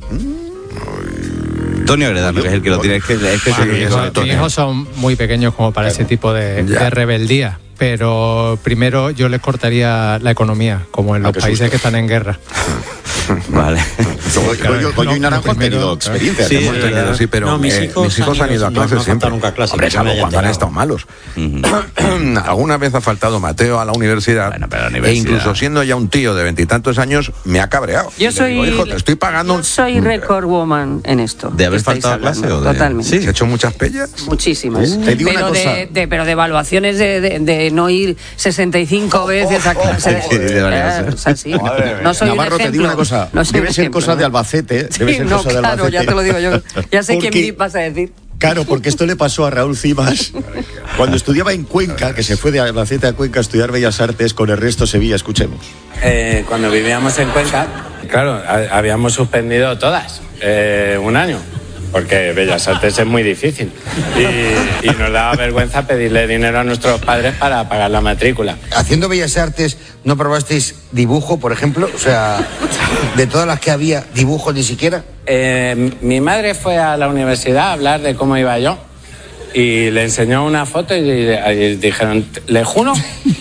Antonio Agredano, que es el que lo tiene. Es que, es que
Bueno,
es el-
mis hijos- mis hijos son muy pequeños como para ese tipo de,
Ya.
de rebeldía. Pero primero yo les cortaría la economía, como en los
qué
países
susto.
que están en guerra.
Vale.
Goyo, Goyo y Naranjo han tenido experiencia.
Sí,
hemos tenido-
verdad, sí, pero
No, mis
eh,
hijos
mis hijos
han
han ido a
ido- no-
clases
no
siempre.
faltan nunca a clase,
Hombre,
que se me
salvo
hayan
cuando han
enterado.
estado malos. Alguna vez ha faltado Mateo a la universidad,
Bueno, pero la
e
universidad.
incluso siendo ya un tío de veintitantos años, me ha cabreado.
Yo
Y le digo,
soy-
hijo, te estoy pagando.
Yo soy record woman en esto.
¿De haber
que estáis
faltado a clase
hablando.
o de-
Totalmente.
¿Se ha hecho muchas pellas?
Muchísimas.
Uh, te digo
pero,
una cosa.
de, de- pero de evaluaciones de, de- de no ir sesenta y cinco veces a clase.
Sí, de varias,
Eh,
¿eh?
o sea, sí. No soy
Navarro,
un
te
ejemplo.
digo una cosa.
No soy
debe
un
ser
ejemplo,
cosa
¿no?
de Albacete. Debe
Sí,
ser
no,
cosa de
claro,
Albacete.
ya te lo digo yo. Ya sé
Porque-
quién vas a decir.
Claro, porque esto le pasó a Raúl Cimas cuando estudiaba en Cuenca, que se fue de Albacete a Cuenca a estudiar Bellas Artes con Ernesto Sevilla. Escuchemos.
Eh, cuando vivíamos en Cuenca, claro, ha- habíamos suspendido todas eh, un año. porque Bellas Artes es muy difícil. Y, y nos daba vergüenza pedirle dinero a nuestros padres para pagar la matrícula.
Haciendo Bellas Artes, ¿no probasteis dibujo, por ejemplo? O sea, de todas las que había, dibujo ni siquiera.
Eh, mi madre fue a la universidad a hablar de cómo iba yo y le enseñó una foto y, y, y dijeron, ¿le juro?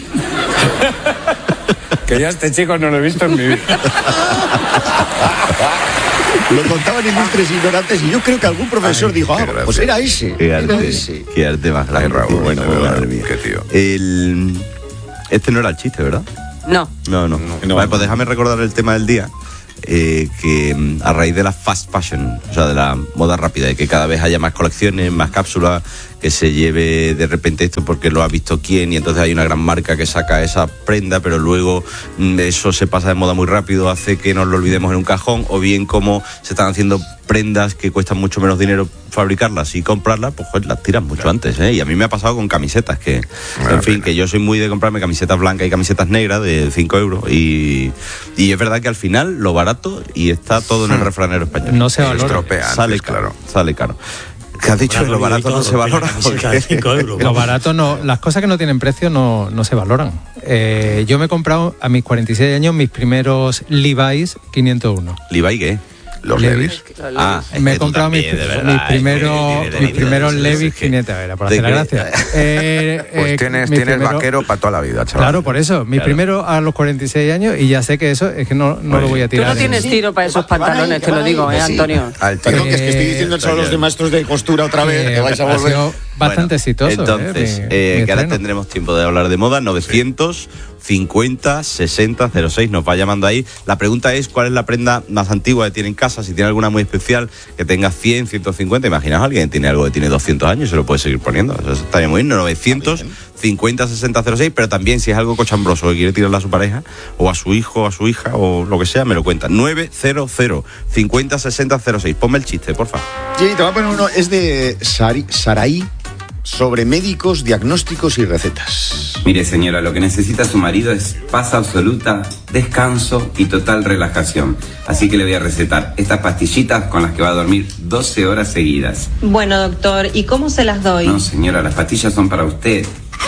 Que yo a este chico no lo he visto en mi vida.
Lo contaban ilustres ignorantes y yo creo que algún profesor Ay, dijo, ah, pues era ese.
Qué arte,
era ese.
Qué arte más grande.
Raúl,
bueno,
bueno,
madre mía.
Qué tío.
El... Este no era el chiste, ¿verdad?
No.
No, no. no vale, pues déjame recordar el tema del día. Eh, que a raíz de la fast fashion, o sea, de la moda rápida, y que cada vez haya más colecciones, más cápsulas, que se lleve de repente esto porque lo ha visto quién, y entonces hay una gran marca que saca esa prenda, pero luego eso se pasa de moda muy rápido, hace que nos lo olvidemos en un cajón, o bien como se están haciendo prendas que cuestan mucho menos dinero fabricarlas y comprarlas, pues joder, las tiran mucho claro. antes, ¿eh? Y a mí me ha pasado con camisetas, que en fin, pena. que yo soy muy de comprarme camisetas blancas y camisetas negras de cinco euros, y, y es verdad que al final lo barato y está todo en el refranero español.
No se valora.
Estropea
sale
antes,
caro,
claro.
sale caro. ¿Qué has dicho? Lo barato no se valora.
Lo barato no, las cosas que no tienen precio no, no se valoran. Eh, yo me he comprado a mis cuarenta y seis años mis primeros Levi's quinientos uno.
¿Levi's qué?
Los Levi's.
Ah,
me he comprado mis, mis primeros mis primeros Levi's quinientos, a ver, por hacer la gracia.
Eh, pues tienes, tienes primero, vaquero para toda la vida, chaval.
Claro, por eso. Mi claro. primero a los cuarenta y seis años y ya sé que eso es que no, no lo voy a tirar.
Tú no tienes en... tiro para esos pantalones, te lo digo, ¿eh, Antonio?
Al Perdón, que es que estoy diciendo eso a los de maestros de costura otra vez, eh, que vais a volver.
Bastante bueno, exitoso.
Entonces,
eh, mi,
eh,
mi
que ahora tendremos tiempo de hablar de moda. novecientos cincuenta sesenta cero seis, nos va llamando ahí. La pregunta es, ¿cuál es la prenda más antigua que tiene en casa? Si tiene alguna muy especial, que tenga cien, ciento cincuenta. Imaginaos, alguien tiene algo que tiene doscientos años y se lo puede seguir poniendo. Eso está muy bien. novecientos cincuenta sesenta cero seis, pero también si es algo cochambroso que quiere tirarle a su pareja, o a su hijo, o a su hija, o lo que sea, me lo cuenta. novecientos cincuenta sesenta cero seis. Ponme el chiste, por favor.
Sí, te voy a poner uno. Es de Sari, Saraí, sobre médicos, diagnósticos y recetas.
Mire, señora, lo que necesita su marido es paz absoluta, descanso y total relajación. Así que le voy a recetar estas pastillitas con las que va a dormir doce horas seguidas.
Bueno, doctor, ¿y cómo se las doy?
No, señora, las pastillas son para usted.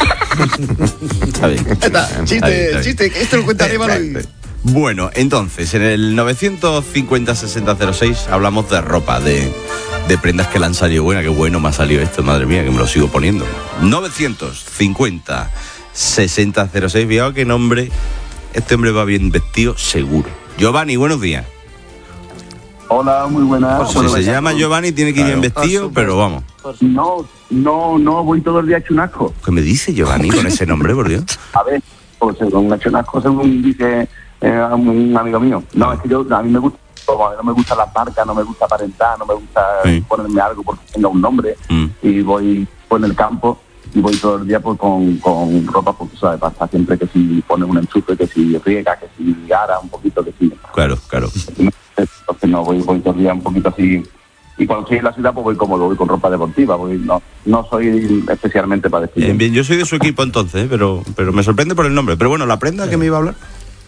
Está bien.
Está, chiste, está bien, está chiste, esto lo cuenta Arévalo y...
Bueno, entonces, en el novecientos cincuenta sesenta cero seis hablamos de ropa, de, de prendas que le han salido buena. Qué bueno me ha salido esto, madre mía, que me lo sigo poniendo. novecientos cincuenta sesenta cero seis, fíjate qué nombre. Este hombre va bien vestido, seguro. Giovanni, buenos días.
Hola, muy buenas.
Si se llama Giovanni, tiene que ir claro. bien vestido, pero vamos.
No, no, no, voy todo el día hecho un asco.
¿Qué me dice Giovanni con ese nombre, por Dios?
A ver, pues un hecho un asco, según dice... Eh, un amigo mío. No, es que yo, a mí me gusta, como a mí no me gusta la marca, no me gusta aparentar, no me gusta sí. ponerme algo porque tenga un nombre. Mm. Y voy pues, en el campo y voy todo el día pues, con, con ropa, porque sabes, pasa siempre que si pones un enchufe, que si riega, que si ara un poquito, que si...
Claro, claro.
Entonces no, voy, voy todo el día un poquito así. Y cuando estoy en la ciudad, pues voy cómodo, voy con ropa deportiva, voy, no, no soy especialmente para vestir.
Bien, bien, yo soy de su equipo entonces, pero, pero me sorprende por el nombre. Pero bueno, la prenda sí. que me iba a hablar...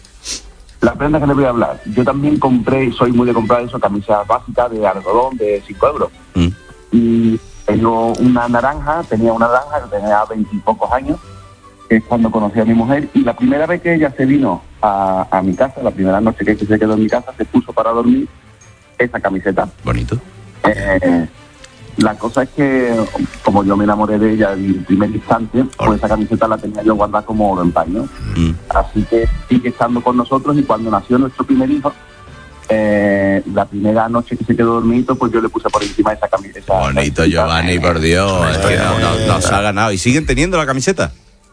La prenda que le voy a hablar. Yo también compré, soy muy de comprar eso, camisas básicas de algodón de cinco euros. Mm. Y tengo una naranja, tenía una naranja que tenía veintipocos años, que es cuando conocí a mi mujer. Y la primera vez que ella se vino a, a mi casa, la primera noche que se quedó en mi casa, se puso para dormir esa camiseta.
Bonito.
Eh, la cosa es que, como yo me enamoré de ella en el primer instante, pues esa camiseta la tenía yo guardada como oro en paño. Mm. Así que sigue estando con nosotros, y cuando nació nuestro primer hijo, eh, la primera noche que se quedó dormido, pues yo le puse por encima esa camiseta.
Bonito, Giovanni, por Dios, es que no, no, no se ha ganado. ¿Y siguen teniendo la camiseta?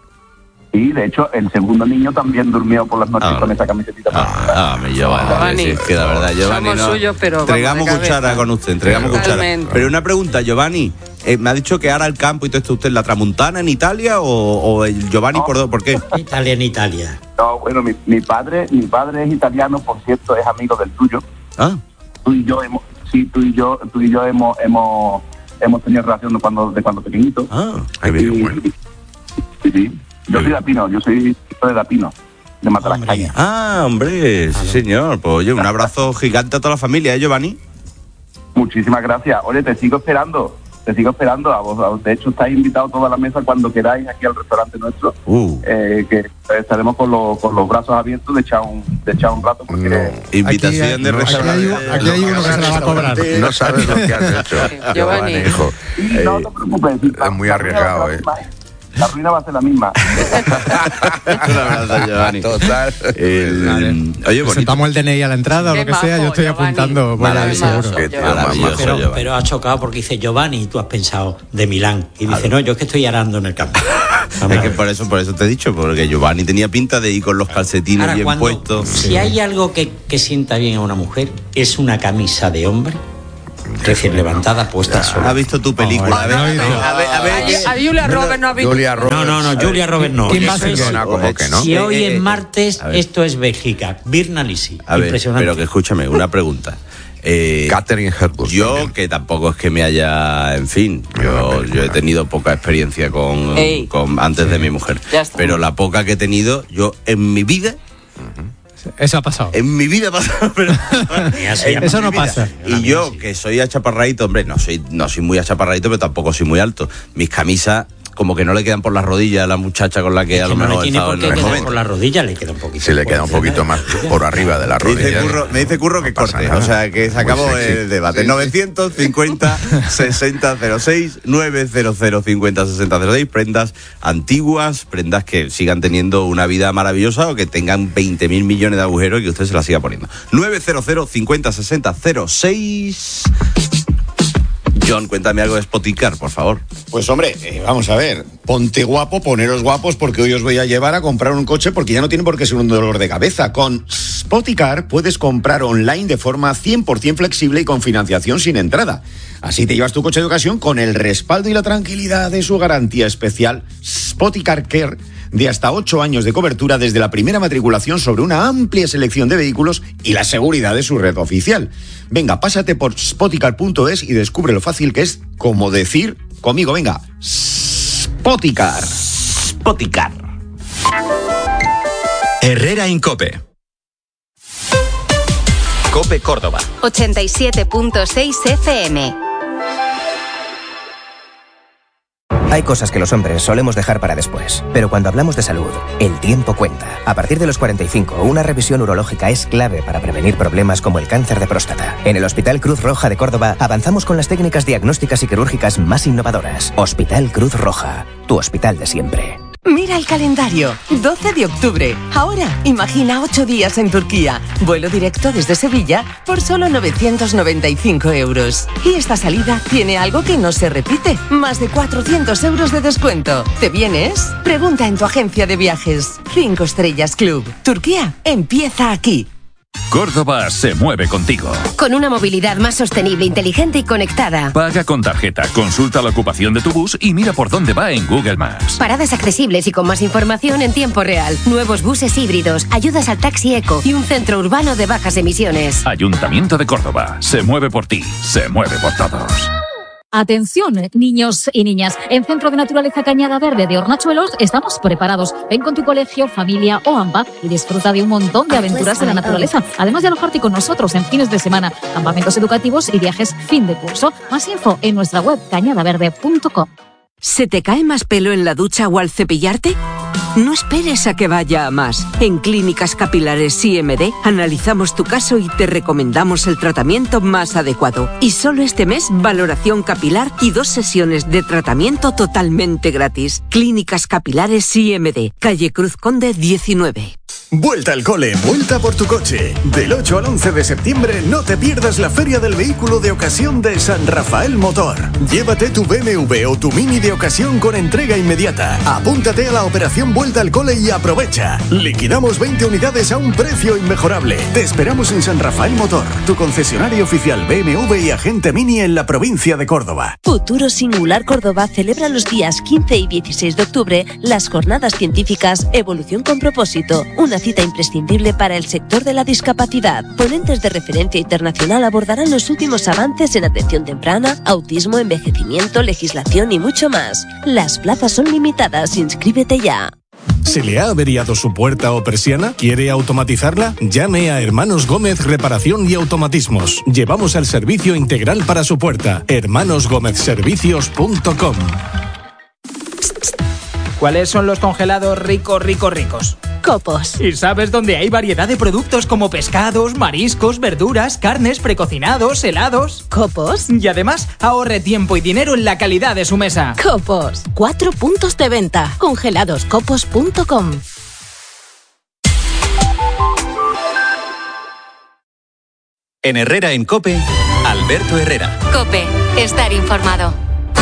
Sí, de hecho, el segundo niño también durmió por las noches ah, con esa camiseta.
Ah, ah mi Giovanni. Giovanni. Sí, es que la verdad, Giovanni,
somos
no.
suyos, pero
entregamos cuchara con usted, entregamos cuchara. Pero una pregunta, Giovanni, eh, me ha dicho que ahora el campo y todo esto, ¿usted la Tramuntana en Italia o, o el Giovanni no, por, por qué?
Italia en Italia.
No, bueno, mi, mi padre, mi padre es italiano, por cierto, es amigo del tuyo.
Ah.
Tú y yo hemos, sí, tú y yo, tú y yo hemos, hemos, hemos tenido relación de cuando, de cuando pequeñitos.
Ah, qué bien,
y,
bueno.
Sí, sí. Yo soy de Apino, yo soy hijo de Apino, de Matalascaña.
Ah, hombre, sí señor. Pues oye, un abrazo gigante a toda la familia, ¿eh, Giovanni?
Muchísimas gracias. Oye, te sigo esperando. Te sigo esperando. A vos, de hecho, estáis invitados toda la mesa cuando queráis aquí al restaurante nuestro.
Uh.
Eh, que estaremos con, los, con los brazos abiertos de echar un, de echar un rato. Porque
no. Invitación
aquí,
de
no,
restaurante.
Aquí hay, aquí hay uno que se la va a cobrar.
No sabes lo que has hecho, Giovanni, hijo.
Sí, no te preocupes.
Es muy arriesgado, ¿eh?
La ruina va a ser la misma.
Total. El, oye,
presentamos el D N I a la entrada o lo que sea, yo estoy apuntando. Voy a ir seguro.
Pero, pero ha chocado porque dice Giovanni y tú has pensado de Milán. Y dice, no, yo es que estoy arando en el campo.
Es que por eso, por eso te he dicho, porque Giovanni tenía pinta de ir con los calcetines
Ahora,
bien
cuando,
puestos.
Si hay algo que, que sienta bien a una mujer, es una camisa de hombre recién levantada, puesta sola.
¿Has visto tu película?
Oh,
a ver, a ver, a ver, a ver.
A, a Julia Roberts no ha visto.
Julia Roberts. No, no, no, Julia Roberts no.
¿Quién va a ser? ¿Cómo que no?
Si hoy
Eh, eh,
es martes, esto es Bélgica. Birna Lisi.
A ver,
impresionante.
pero que escúchame, una pregunta. Eh,
Catherine Hepburn.
Yo,
también.
que tampoco es que me haya, en fin, yo, yo he tenido poca experiencia con,
Ey.
con antes de mi mujer.
Ya está.
Pero la poca que he tenido, yo en mi vida.
Eso ha pasado.
En mi vida ha pasado, pero en
Eso
mi
no
vida.
pasa.
Y yo, que soy achaparradito, hombre, no soy, no soy muy achaparradito, pero tampoco soy muy alto. Mis camisas como que no le quedan por las rodillas a la muchacha con la que
Es
a
que
lo
no
mejor
le
he
tiene
estado
por
en
qué
el
quedar
momento.
por la rodilla, le queda un poquito.
Sí, le queda un poquito más por arriba de la
Me dice
rodilla.
Curro, me dice Curro que
pasa
corte,
nada.
o sea que se
Muy
acabó
sexy.
el debate.
Sí,
novecientos cincuenta sesenta cero seis novecientos cincuenta sesenta cero seis, prendas antiguas, prendas que sigan teniendo una vida maravillosa o que tengan veinte mil millones de agujeros y que usted se las siga poniendo. novecientos cincuenta sesenta cero seis. John, cuéntame algo de Spoticar, por favor.
Pues hombre, eh, vamos a ver, ponte guapo, poneros guapos porque hoy os voy a llevar a comprar un coche porque ya no tiene por qué ser un dolor de cabeza. Con Spoticar puedes comprar online de forma cien por ciento flexible y con financiación sin entrada. Así te llevas tu coche de ocasión con el respaldo y la tranquilidad de su garantía especial Spoticar Care de hasta ocho años de cobertura desde la primera matriculación sobre una amplia selección de vehículos y la seguridad de su red oficial. Venga, pásate por spoticar punto es y descubre lo fácil que es como decir conmigo, venga, Spoticar.
Spoticar.
Herrera Incope. Cope Córdoba.
ochenta y siete punto seis F M.
Hay cosas que los hombres solemos dejar para después, pero cuando hablamos de salud, el tiempo cuenta. A partir de los cuarenta y cinco, una revisión urológica es clave para prevenir problemas como el cáncer de próstata. En el Hospital Cruz Roja de Córdoba avanzamos con las técnicas diagnósticas y quirúrgicas más innovadoras. Hospital Cruz Roja, tu hospital de siempre.
Mira el calendario, doce de octubre. Ahora, imagina ocho días en Turquía. Vuelo directo desde Sevilla por solo novecientos noventa y cinco euros. Y esta salida tiene algo que no se repite. Más de cuatrocientos euros de descuento. ¿Te vienes? Pregunta en tu agencia de viajes. Cinco Estrellas Club. Turquía empieza aquí.
Córdoba se mueve contigo.
Con una movilidad más sostenible, inteligente y conectada.
Paga con tarjeta, consulta la ocupación de tu bus y mira por dónde va en Google Maps.
Paradas accesibles y con más información en tiempo real. Nuevos buses híbridos, ayudas al taxi eco y un centro urbano de bajas emisiones.
Ayuntamiento de Córdoba. Se mueve por ti, se mueve por todos.
Atención, niños y niñas. En Centro de Naturaleza Cañada Verde de Hornachuelos estamos preparados. Ven con tu colegio, familia o AMPA y disfruta de un montón de aventuras en la naturaleza. Además de alojarte con nosotros en fines de semana, campamentos educativos y viajes fin de curso. Más info en nuestra web cañada verde punto com.
¿Se te cae más pelo en la ducha o al cepillarte? No esperes a que vaya a más. En Clínicas Capilares I M D analizamos tu caso y te recomendamos el tratamiento más adecuado. Y solo este mes, valoración capilar y dos sesiones de tratamiento totalmente gratis. Clínicas Capilares I M D, calle Cruz Conde diecinueve.
Vuelta al cole, vuelta por tu coche. Del ocho al once de septiembre no te pierdas la Feria del Vehículo de Ocasión de San Rafael Motor. Llévate tu B M W o tu Mini de ocasión con entrega inmediata. Apúntate a la operación Vuelta al Cole y aprovecha. Liquidamos veinte unidades a un precio inmejorable. Te esperamos en San Rafael Motor, tu concesionario oficial B M W y agente Mini en la provincia de Córdoba.
Futuro Singular Córdoba celebra los días quince y dieciséis de octubre las jornadas científicas Evolución con propósito, una cita imprescindible para el sector de la discapacidad. Ponentes de referencia internacional abordarán los últimos avances en atención temprana, autismo, envejecimiento, legislación y mucho más. Las plazas son limitadas, inscríbete ya.
¿Se le ha averiado su puerta o persiana? ¿Quiere automatizarla? Llame a Hermanos Gómez Reparación y Automatismos. Llevamos el servicio integral para su puerta. hermanos gómez servicios punto com.
¿Cuáles son los congelados ricos, ricos, ricos?
Copos.
¿Y sabes dónde hay variedad de productos como pescados, mariscos, verduras, carnes, precocinados, helados?
Copos.
Y además, ahorre tiempo y dinero en la calidad de su mesa.
Copos. Cuatro puntos de venta. congelados copos punto com.
En Herrera en COPE, Alberto Herrera.
COPE. Estar informado.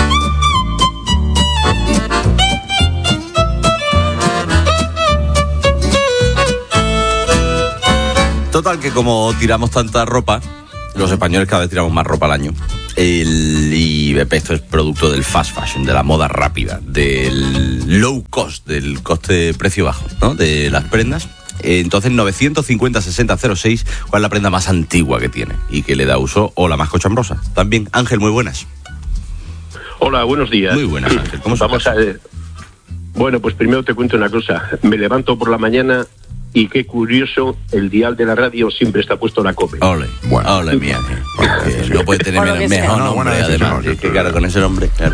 Total, que como tiramos tanta ropa, los españoles cada vez tiramos más ropa al año. El, y esto es producto del fast fashion, de la moda rápida, del low cost, del coste precio bajo, ¿no? De las prendas. Entonces, novecientos cincuenta sesenta cero seis, ¿cuál es la prenda más antigua que tiene y que le da uso, o la más cochambrosa? También, Ángel, muy buenas.
Hola, buenos días.
Muy buenas, Ángel. ¿Cómo
Vamos a ver. Bueno, pues primero te cuento una cosa. Me levanto por la mañana y qué curioso, el dial de la radio siempre está puesto la COPE.
Ole, bueno, ole, mi Ángel. Eh, no puede tener mejor, mejor nombre, bueno, además. Es que claro, con ese nombre, claro.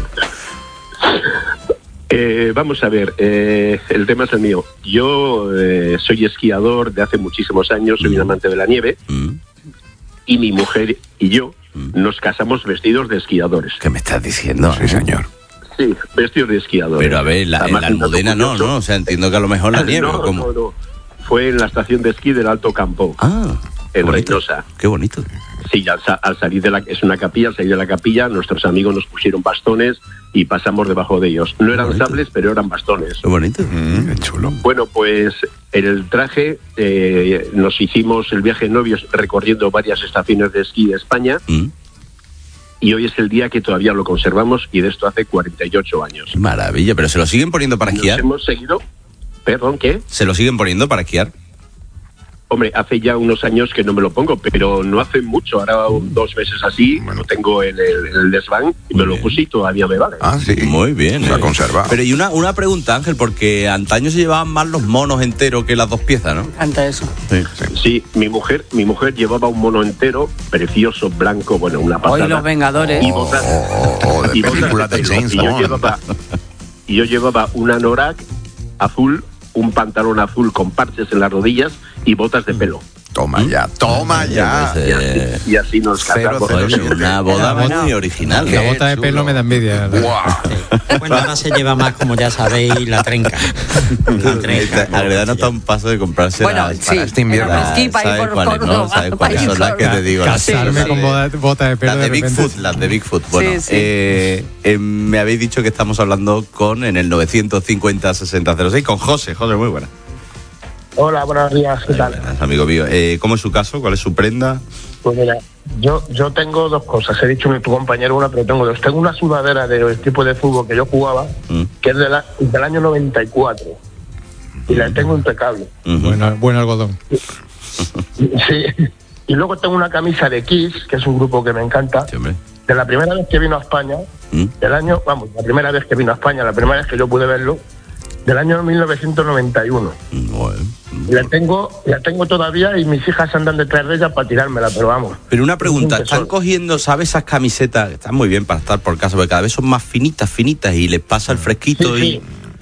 Eh, vamos a ver, eh, el tema es el mío. Yo eh, soy esquiador de hace muchísimos años, soy mm. un amante de la nieve, mm. y mi mujer y yo mm. nos casamos vestidos de esquiadores.
¿Qué me estás diciendo? Sí, señor.
Sí, vestidos de esquiadores.
Pero a ver, la, en la Almudena no, ¿no? O sea, entiendo que a lo mejor la nieve,
no,
¿o cómo?
No, no. Fue en la estación de esquí del Alto Campo.
Ah,
en Reynosa.
Qué bonito.
Sí, al, al salir de la... Es una capilla, al salir de la capilla, nuestros amigos nos pusieron bastones y pasamos debajo de ellos. No eran sables, pero eran bastones.
Qué bonito. Mm, qué chulo.
Bueno, pues en el traje eh, nos hicimos el viaje en novios recorriendo varias estaciones de esquí de España. Mm. Y hoy es el día que todavía lo conservamos, y de esto hace cuarenta y ocho años.
Maravilla, pero ¿se lo siguen poniendo para esquiar?
Nos hemos seguido... Perdón, ¿qué?
¿Se lo siguen poniendo para esquiar?
Hombre, hace ya unos años que no me lo pongo, pero no hace mucho. Ahora dos meses así, me lo tengo en el, en el desván y me lo puse y todavía me vale.
Ah, sí. Muy bien. Se ha conservado. Pero y una, una pregunta, Ángel, porque antaño se llevaban más los monos enteros que las dos piezas, ¿no?
Ante eso.
Sí, sí. sí, mi mujer mi mujer llevaba un mono entero, precioso, blanco, bueno, una pasada.
Hoy los Vengadores.
Y botas,
oh, oh, de
y
película de, de James
y yo llevaba, y yo llevaba una anorak azul, un pantalón azul con parches en las rodillas y botas de pelo.
Toma ya, toma ya.
Y así, y así nos casamos.
Una boda muy original.
La bota de pelo me da envidia.
Bueno, ahora se lleva más, como ya sabéis, la trenca. La trenca.
Agreda no está a un paso de comprarse
bueno,
la,
sí,
para este invierno.
¿Sabes
cuáles, no? ¿Sabes cuáles son las que te digo?
Casarme sí, con sí. bota de pelo.
Las de, de Bigfoot, las de Bigfoot. Bueno, sí, sí. Eh, eh, me habéis dicho que estamos hablando con, en el novecientos cincuenta sesenta cero seis, con José. José, muy buena.
Hola, buenos días, ¿qué tal?
Buenas, amigo mío. Eh, ¿Cómo es su caso? ¿Cuál es su prenda?
Pues mira, yo yo tengo dos cosas. He dicho que tu compañero una, pero tengo dos. Tengo una sudadera del tipo de fútbol que yo jugaba, mm. que es de la, del año noventa y cuatro. Y la tengo impecable.
Uh-huh. Bueno, buen algodón.
Sí. Y luego tengo una camisa de Kiss, que es un grupo que me encanta. Sí, de la primera vez que vino a España, ¿Mm? del año, vamos, la primera vez que vino a España, la primera vez que yo pude verlo, del año mil novecientos noventa y uno. Bueno, bueno. La tengo, la tengo todavía y mis hijas andan detrás de ella para tirármela, pero vamos.
Pero una pregunta, ¿están cogiendo, sabes, esas camisetas que están muy bien para estar por casa, porque cada vez son más finitas, finitas y les pasa el fresquito? Sí, y...
sí.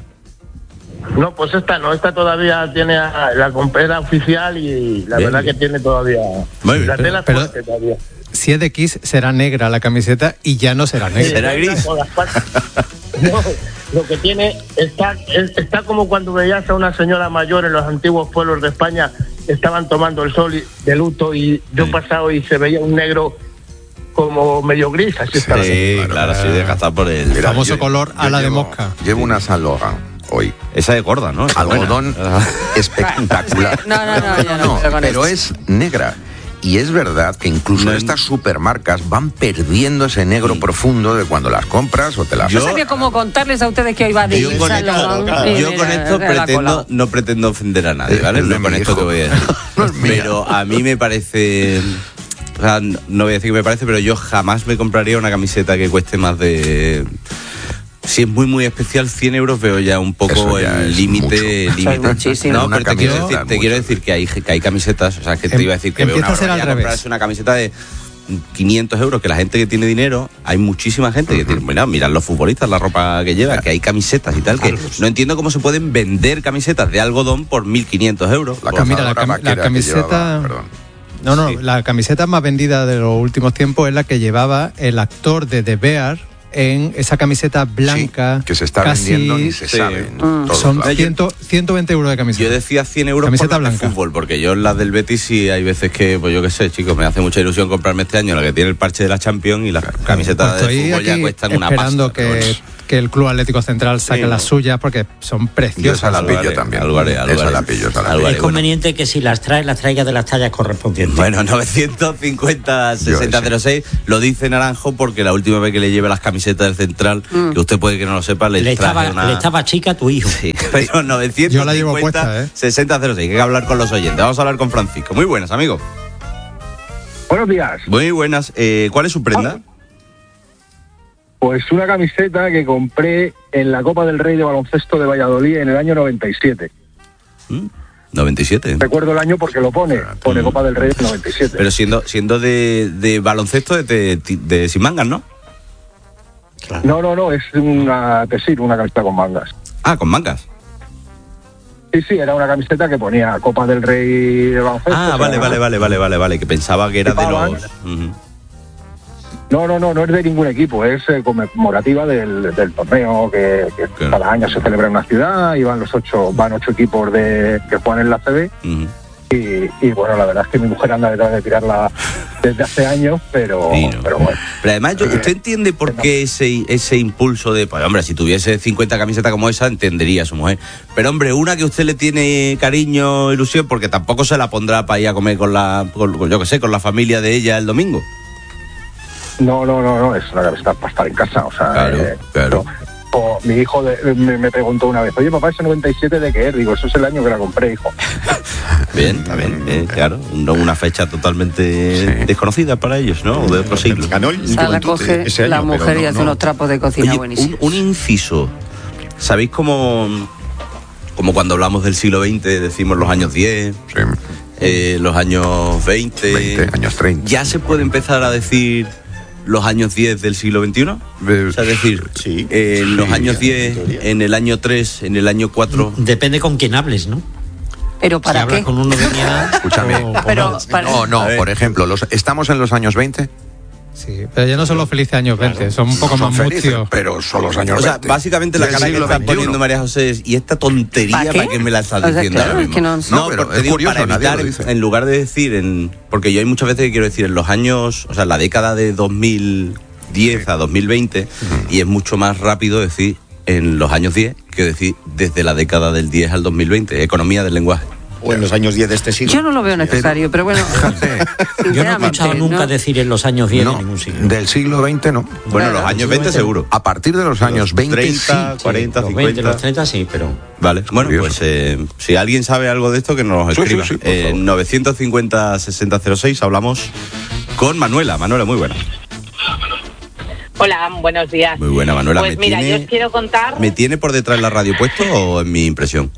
No, pues esta no, esta todavía tiene a, la compera oficial y la bien, verdad bien. que tiene todavía.
Muy bien.
La tela
pero,
fuerte todavía.
Si es de Kiss, será negra la camiseta y ya no será negra.
¿Será gris?
No, lo que tiene está está como cuando veías a una señora mayor en los antiguos pueblos de España, estaban tomando el sol de luto y yo sí. pasado y se veía un negro como medio gris, así estaba.
Sí, claro, sí, de gastar por el
Mira, famoso yo, color ala de mosca.
Llevo una Saint Laurent hoy.
Esa es gorda, ¿no?
Algodón espectacular.
No, no, no, no, no,
no pero es negra. Y es verdad que incluso no, estas supermarcas van perdiendo ese negro sí. profundo de cuando las compras o te las...
Yo no sabía cómo contarles a ustedes que hoy va a decir.
Yo con esto, claro, claro. Yo con esto pretendo, no pretendo ofender a nadie, ¿vale? No con esto que voy a decir. No es pero a mí me parece... O sea, no voy a decir que me parece, pero yo jamás me compraría una camiseta que cueste más de... Si es muy, muy especial, cien euros veo ya un poco el límite. límite. No, pero te, quiero decir, te quiero decir que hay, que hay camisetas, o sea, que te iba a decir que veo una barbaridad comprarse una camiseta de quinientos euros, que la gente que tiene dinero, hay muchísima gente que tiene, mira, mirad los futbolistas, la ropa que lleva, que hay camisetas y tal, que no entiendo cómo se pueden vender camisetas de algodón por mil quinientos euros.
La, pues mira, la, cam la camiseta... Llevaba, no, no, sí. La camiseta más vendida de los últimos tiempos es la que llevaba el actor de The Bear en esa camiseta blanca.
Sí, que se está
casi,
vendiendo ni se
sí.
sabe.
Mm. Son cien, ciento veinte euros de camiseta.
Yo decía cien euros
camiseta
por la de fútbol, porque yo en las del Betis sí hay veces que, pues yo qué sé, chicos, me hace mucha ilusión comprarme este año la que tiene el parche de la Champions y las claro, camisetas pues de fútbol ya cuestan una pasta.
Esperando que, que el Club Atlético Central saque sí, las suyas porque son preciosas.
Yo esa la pillo también.
Alvarez, Alvarez.
Esa la pillo, esa la pillo.
Es conveniente bueno. que si las traes, las traigas de las tallas correspondientes.
Bueno, novecientos cincuenta, sesenta cero seis lo dice Naranjo porque la última vez que le lleve las camisetas del Central, mm. que usted puede que no lo sepa, le,
le,
traje
estaba,
una...
le estaba chica a tu hijo.
Sí, pero novecientos cincuenta,
yo la llevo puesta, ¿eh?
sesenta cero seis, hay que hablar con los oyentes. Vamos a hablar con Francisco. Muy buenas, amigo.
Buenos días.
Muy buenas. Eh, ¿Cuál es su prenda?
Ah. Pues una camiseta que compré en la Copa del Rey de baloncesto de Valladolid en el año noventa y siete.
¿Mm? noventa y siete.
Recuerdo el año porque lo pone, pone mm. Copa del Rey del noventa y siete.
Pero siendo siendo de, de baloncesto de, de, de, de sin mangas, ¿no?
Claro. No, no, no, es una tesir, una camiseta con mangas.
Ah, con mangas.
Sí, sí, era una camiseta que ponía Copa del Rey de baloncesto.
Ah, vale, vale, vale, vale, vale, vale, que pensaba que era de los... Uh-huh.
No, no, no, no es de ningún equipo, es eh, conmemorativa del, del torneo que, que claro. cada año se celebra en una ciudad y van los ocho, van ocho equipos de que juegan en la C B. Uh-huh. Y, y bueno, la verdad es que mi mujer anda detrás de tirarla desde hace años, pero, sí, no. pero bueno.
Pero además, yo, ¿usted entiende por qué ese, ese impulso de, pues hombre, si tuviese cincuenta camisetas como esa, entendería a su mujer? Pero hombre, una que usted le tiene cariño, ilusión, porque tampoco se la pondrá para ir a comer con la, con, yo qué sé, con la familia de ella el domingo.
No, no, no, no, es una camiseta para estar en casa, o sea...
Claro,
eh,
claro.
No. O mi hijo de, me, me preguntó una vez, oye papá, ese noventa y siete de qué es, digo, eso es el año que la compré, hijo.
Bien, está bien, eh, claro, no una fecha totalmente sí. desconocida para ellos, ¿no? O de otro siglo.
Ganó el o sea, la coge año, la mujer no, y hace no. unos trapos de cocina
Oye,
buenísimos.
Un, un inciso, ¿sabéis cómo, como cuando hablamos del siglo veinte decimos los años diez, sí. eh, los años veinte,
veinte, años treinta?
¿Ya se puede empezar a decir los años diez del siglo veintiuno? O sea, es decir, sí, eh, en sí, los años diez, en el año tres, en el año cuatro...
Depende con quién hables, ¿no?
¿Pero para
si
qué?
Con uno de mi edad,
escúchame.
O, pero, para...
No, no, por ejemplo, los, ¿estamos en los años veinte?
Sí, pero ya no son los felices años veinte, claro. son un poco no más muchos.
Pero son los años
veinte. O
veinte.
sea, básicamente la cara que está poniendo María José es, ¿y esta tontería para qué, ¿para qué me la estás diciendo? O sea, claro, ahora mismo?
Es que no,
no, no pero es digo, curioso, para evitar, en lugar de decir, en, porque yo hay muchas veces que quiero decir en los años, o sea, la década de dos mil diez a dos mil veinte, uh-huh. y es mucho más rápido decir en los años diez que decir desde la década del diez al dos mil veinte, economía del lenguaje.
O en los años diez de este siglo.
Yo no lo veo necesario, pero bueno.
Yo no he escuchado nunca ¿no? decir en los años diez
no,
de ningún siglo.
Del siglo veinte no.
Bueno, claro, los años veinte seguro.
A partir de los años veinte,
treinta,
sí.
cuarenta,
los
cincuenta.
veinte, los treinta sí, pero...
Vale, bueno, pues eh, si alguien sabe algo de esto, que nos lo escriba. Sí, sí, sí, eh, novecientos cincuenta, sesenta cero seis hablamos con Manuela. Manuela, muy buena.
Hola, buenos días.
Muy buena, Manuela.
Pues
me
mira,
tiene,
yo os quiero contar...
¿Me tiene por detrás la radio puesto o en mi impresión?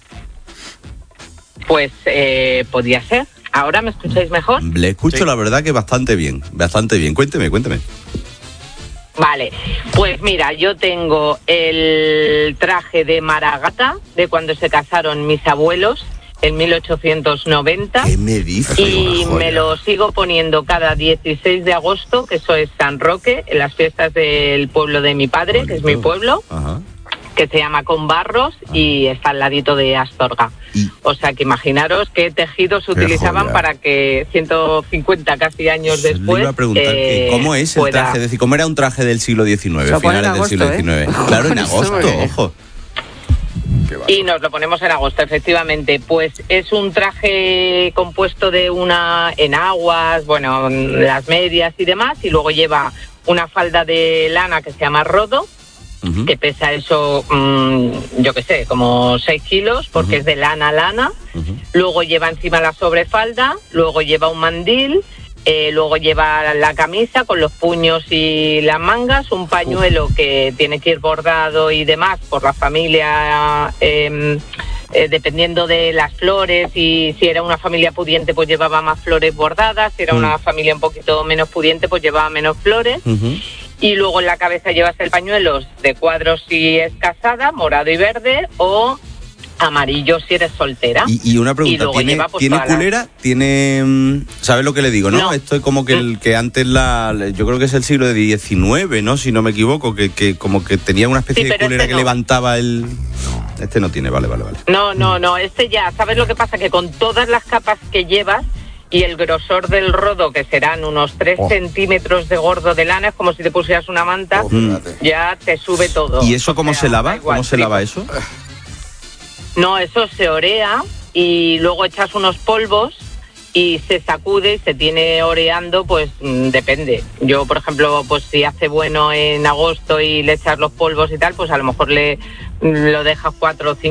Pues eh, podría ser. ¿Ahora me escucháis mejor?
Le escucho sí. La verdad que bastante bien, bastante bien. Cuénteme, cuénteme.
Vale, pues mira, yo tengo el traje de Maragata de cuando se casaron mis abuelos en mil ochocientos noventa.
¿Qué me dices?
Y me lo sigo poniendo cada dieciséis de agosto, que eso es San Roque, en las fiestas del pueblo de mi padre, bonito. Que es mi pueblo. Ajá. Que se llama Conbarros ah. y está al ladito de Astorga. ¿Y? O sea que imaginaros qué tejidos qué utilizaban joya. Para que ciento cincuenta casi años Se después...
Le iba a preguntar, eh, ¿cómo es el pueda... traje? Es decir, ¿cómo era un traje del siglo diecinueve, finales agosto, del siglo diecinueve? ¿Eh? Claro, en agosto, ojo.
Y nos lo ponemos en agosto, efectivamente. Pues es un traje compuesto de una enaguas, bueno, las medias y demás, y luego lleva una falda de lana que se llama rodo, Uh-huh. que pesa eso, mmm, yo qué sé, como seis kilos, porque uh-huh. es de lana a lana. Uh-huh. Luego lleva encima la sobrefalda, luego lleva un mandil, Eh, luego lleva la camisa con los puños y las mangas, un pañuelo Uf. que tiene que ir bordado y demás por la familia, eh, eh, dependiendo de las flores, y si era una familia pudiente pues llevaba más flores bordadas, si era mm. una familia un poquito menos pudiente pues llevaba menos flores. Uh-huh. Y luego en la cabeza llevas el pañuelo de cuadros si es casada, morado y verde, o amarillo si eres soltera.
Y, y una pregunta, y ¿tiene, lleva, pues, ¿tiene culera? La... ¿Tiene... ¿Sabes lo que le digo, no? no. Esto es como que, el, que antes la... Yo creo que es el siglo diecinueve, ¿no? Si no me equivoco, que, que como que tenía una especie sí, de culera este que no. levantaba el... No, este no tiene, vale, vale, vale.
No, no, no, este ya, ¿sabes lo que pasa? Que con todas las capas que llevas y el grosor del rodo, que serán unos tres oh. centímetros de gordo de lana, es como si te pusieras una manta, oh, ya te sube todo.
¿Y eso cómo o sea, se lava? Igual, ¿Cómo se sí. lava eso?
No, eso se orea y luego echas unos polvos y se sacude y se tiene oreando, pues mmm, depende. Yo, por ejemplo, pues si hace bueno en agosto y le echas los polvos y tal, pues a lo mejor le lo dejas cuatro o cinco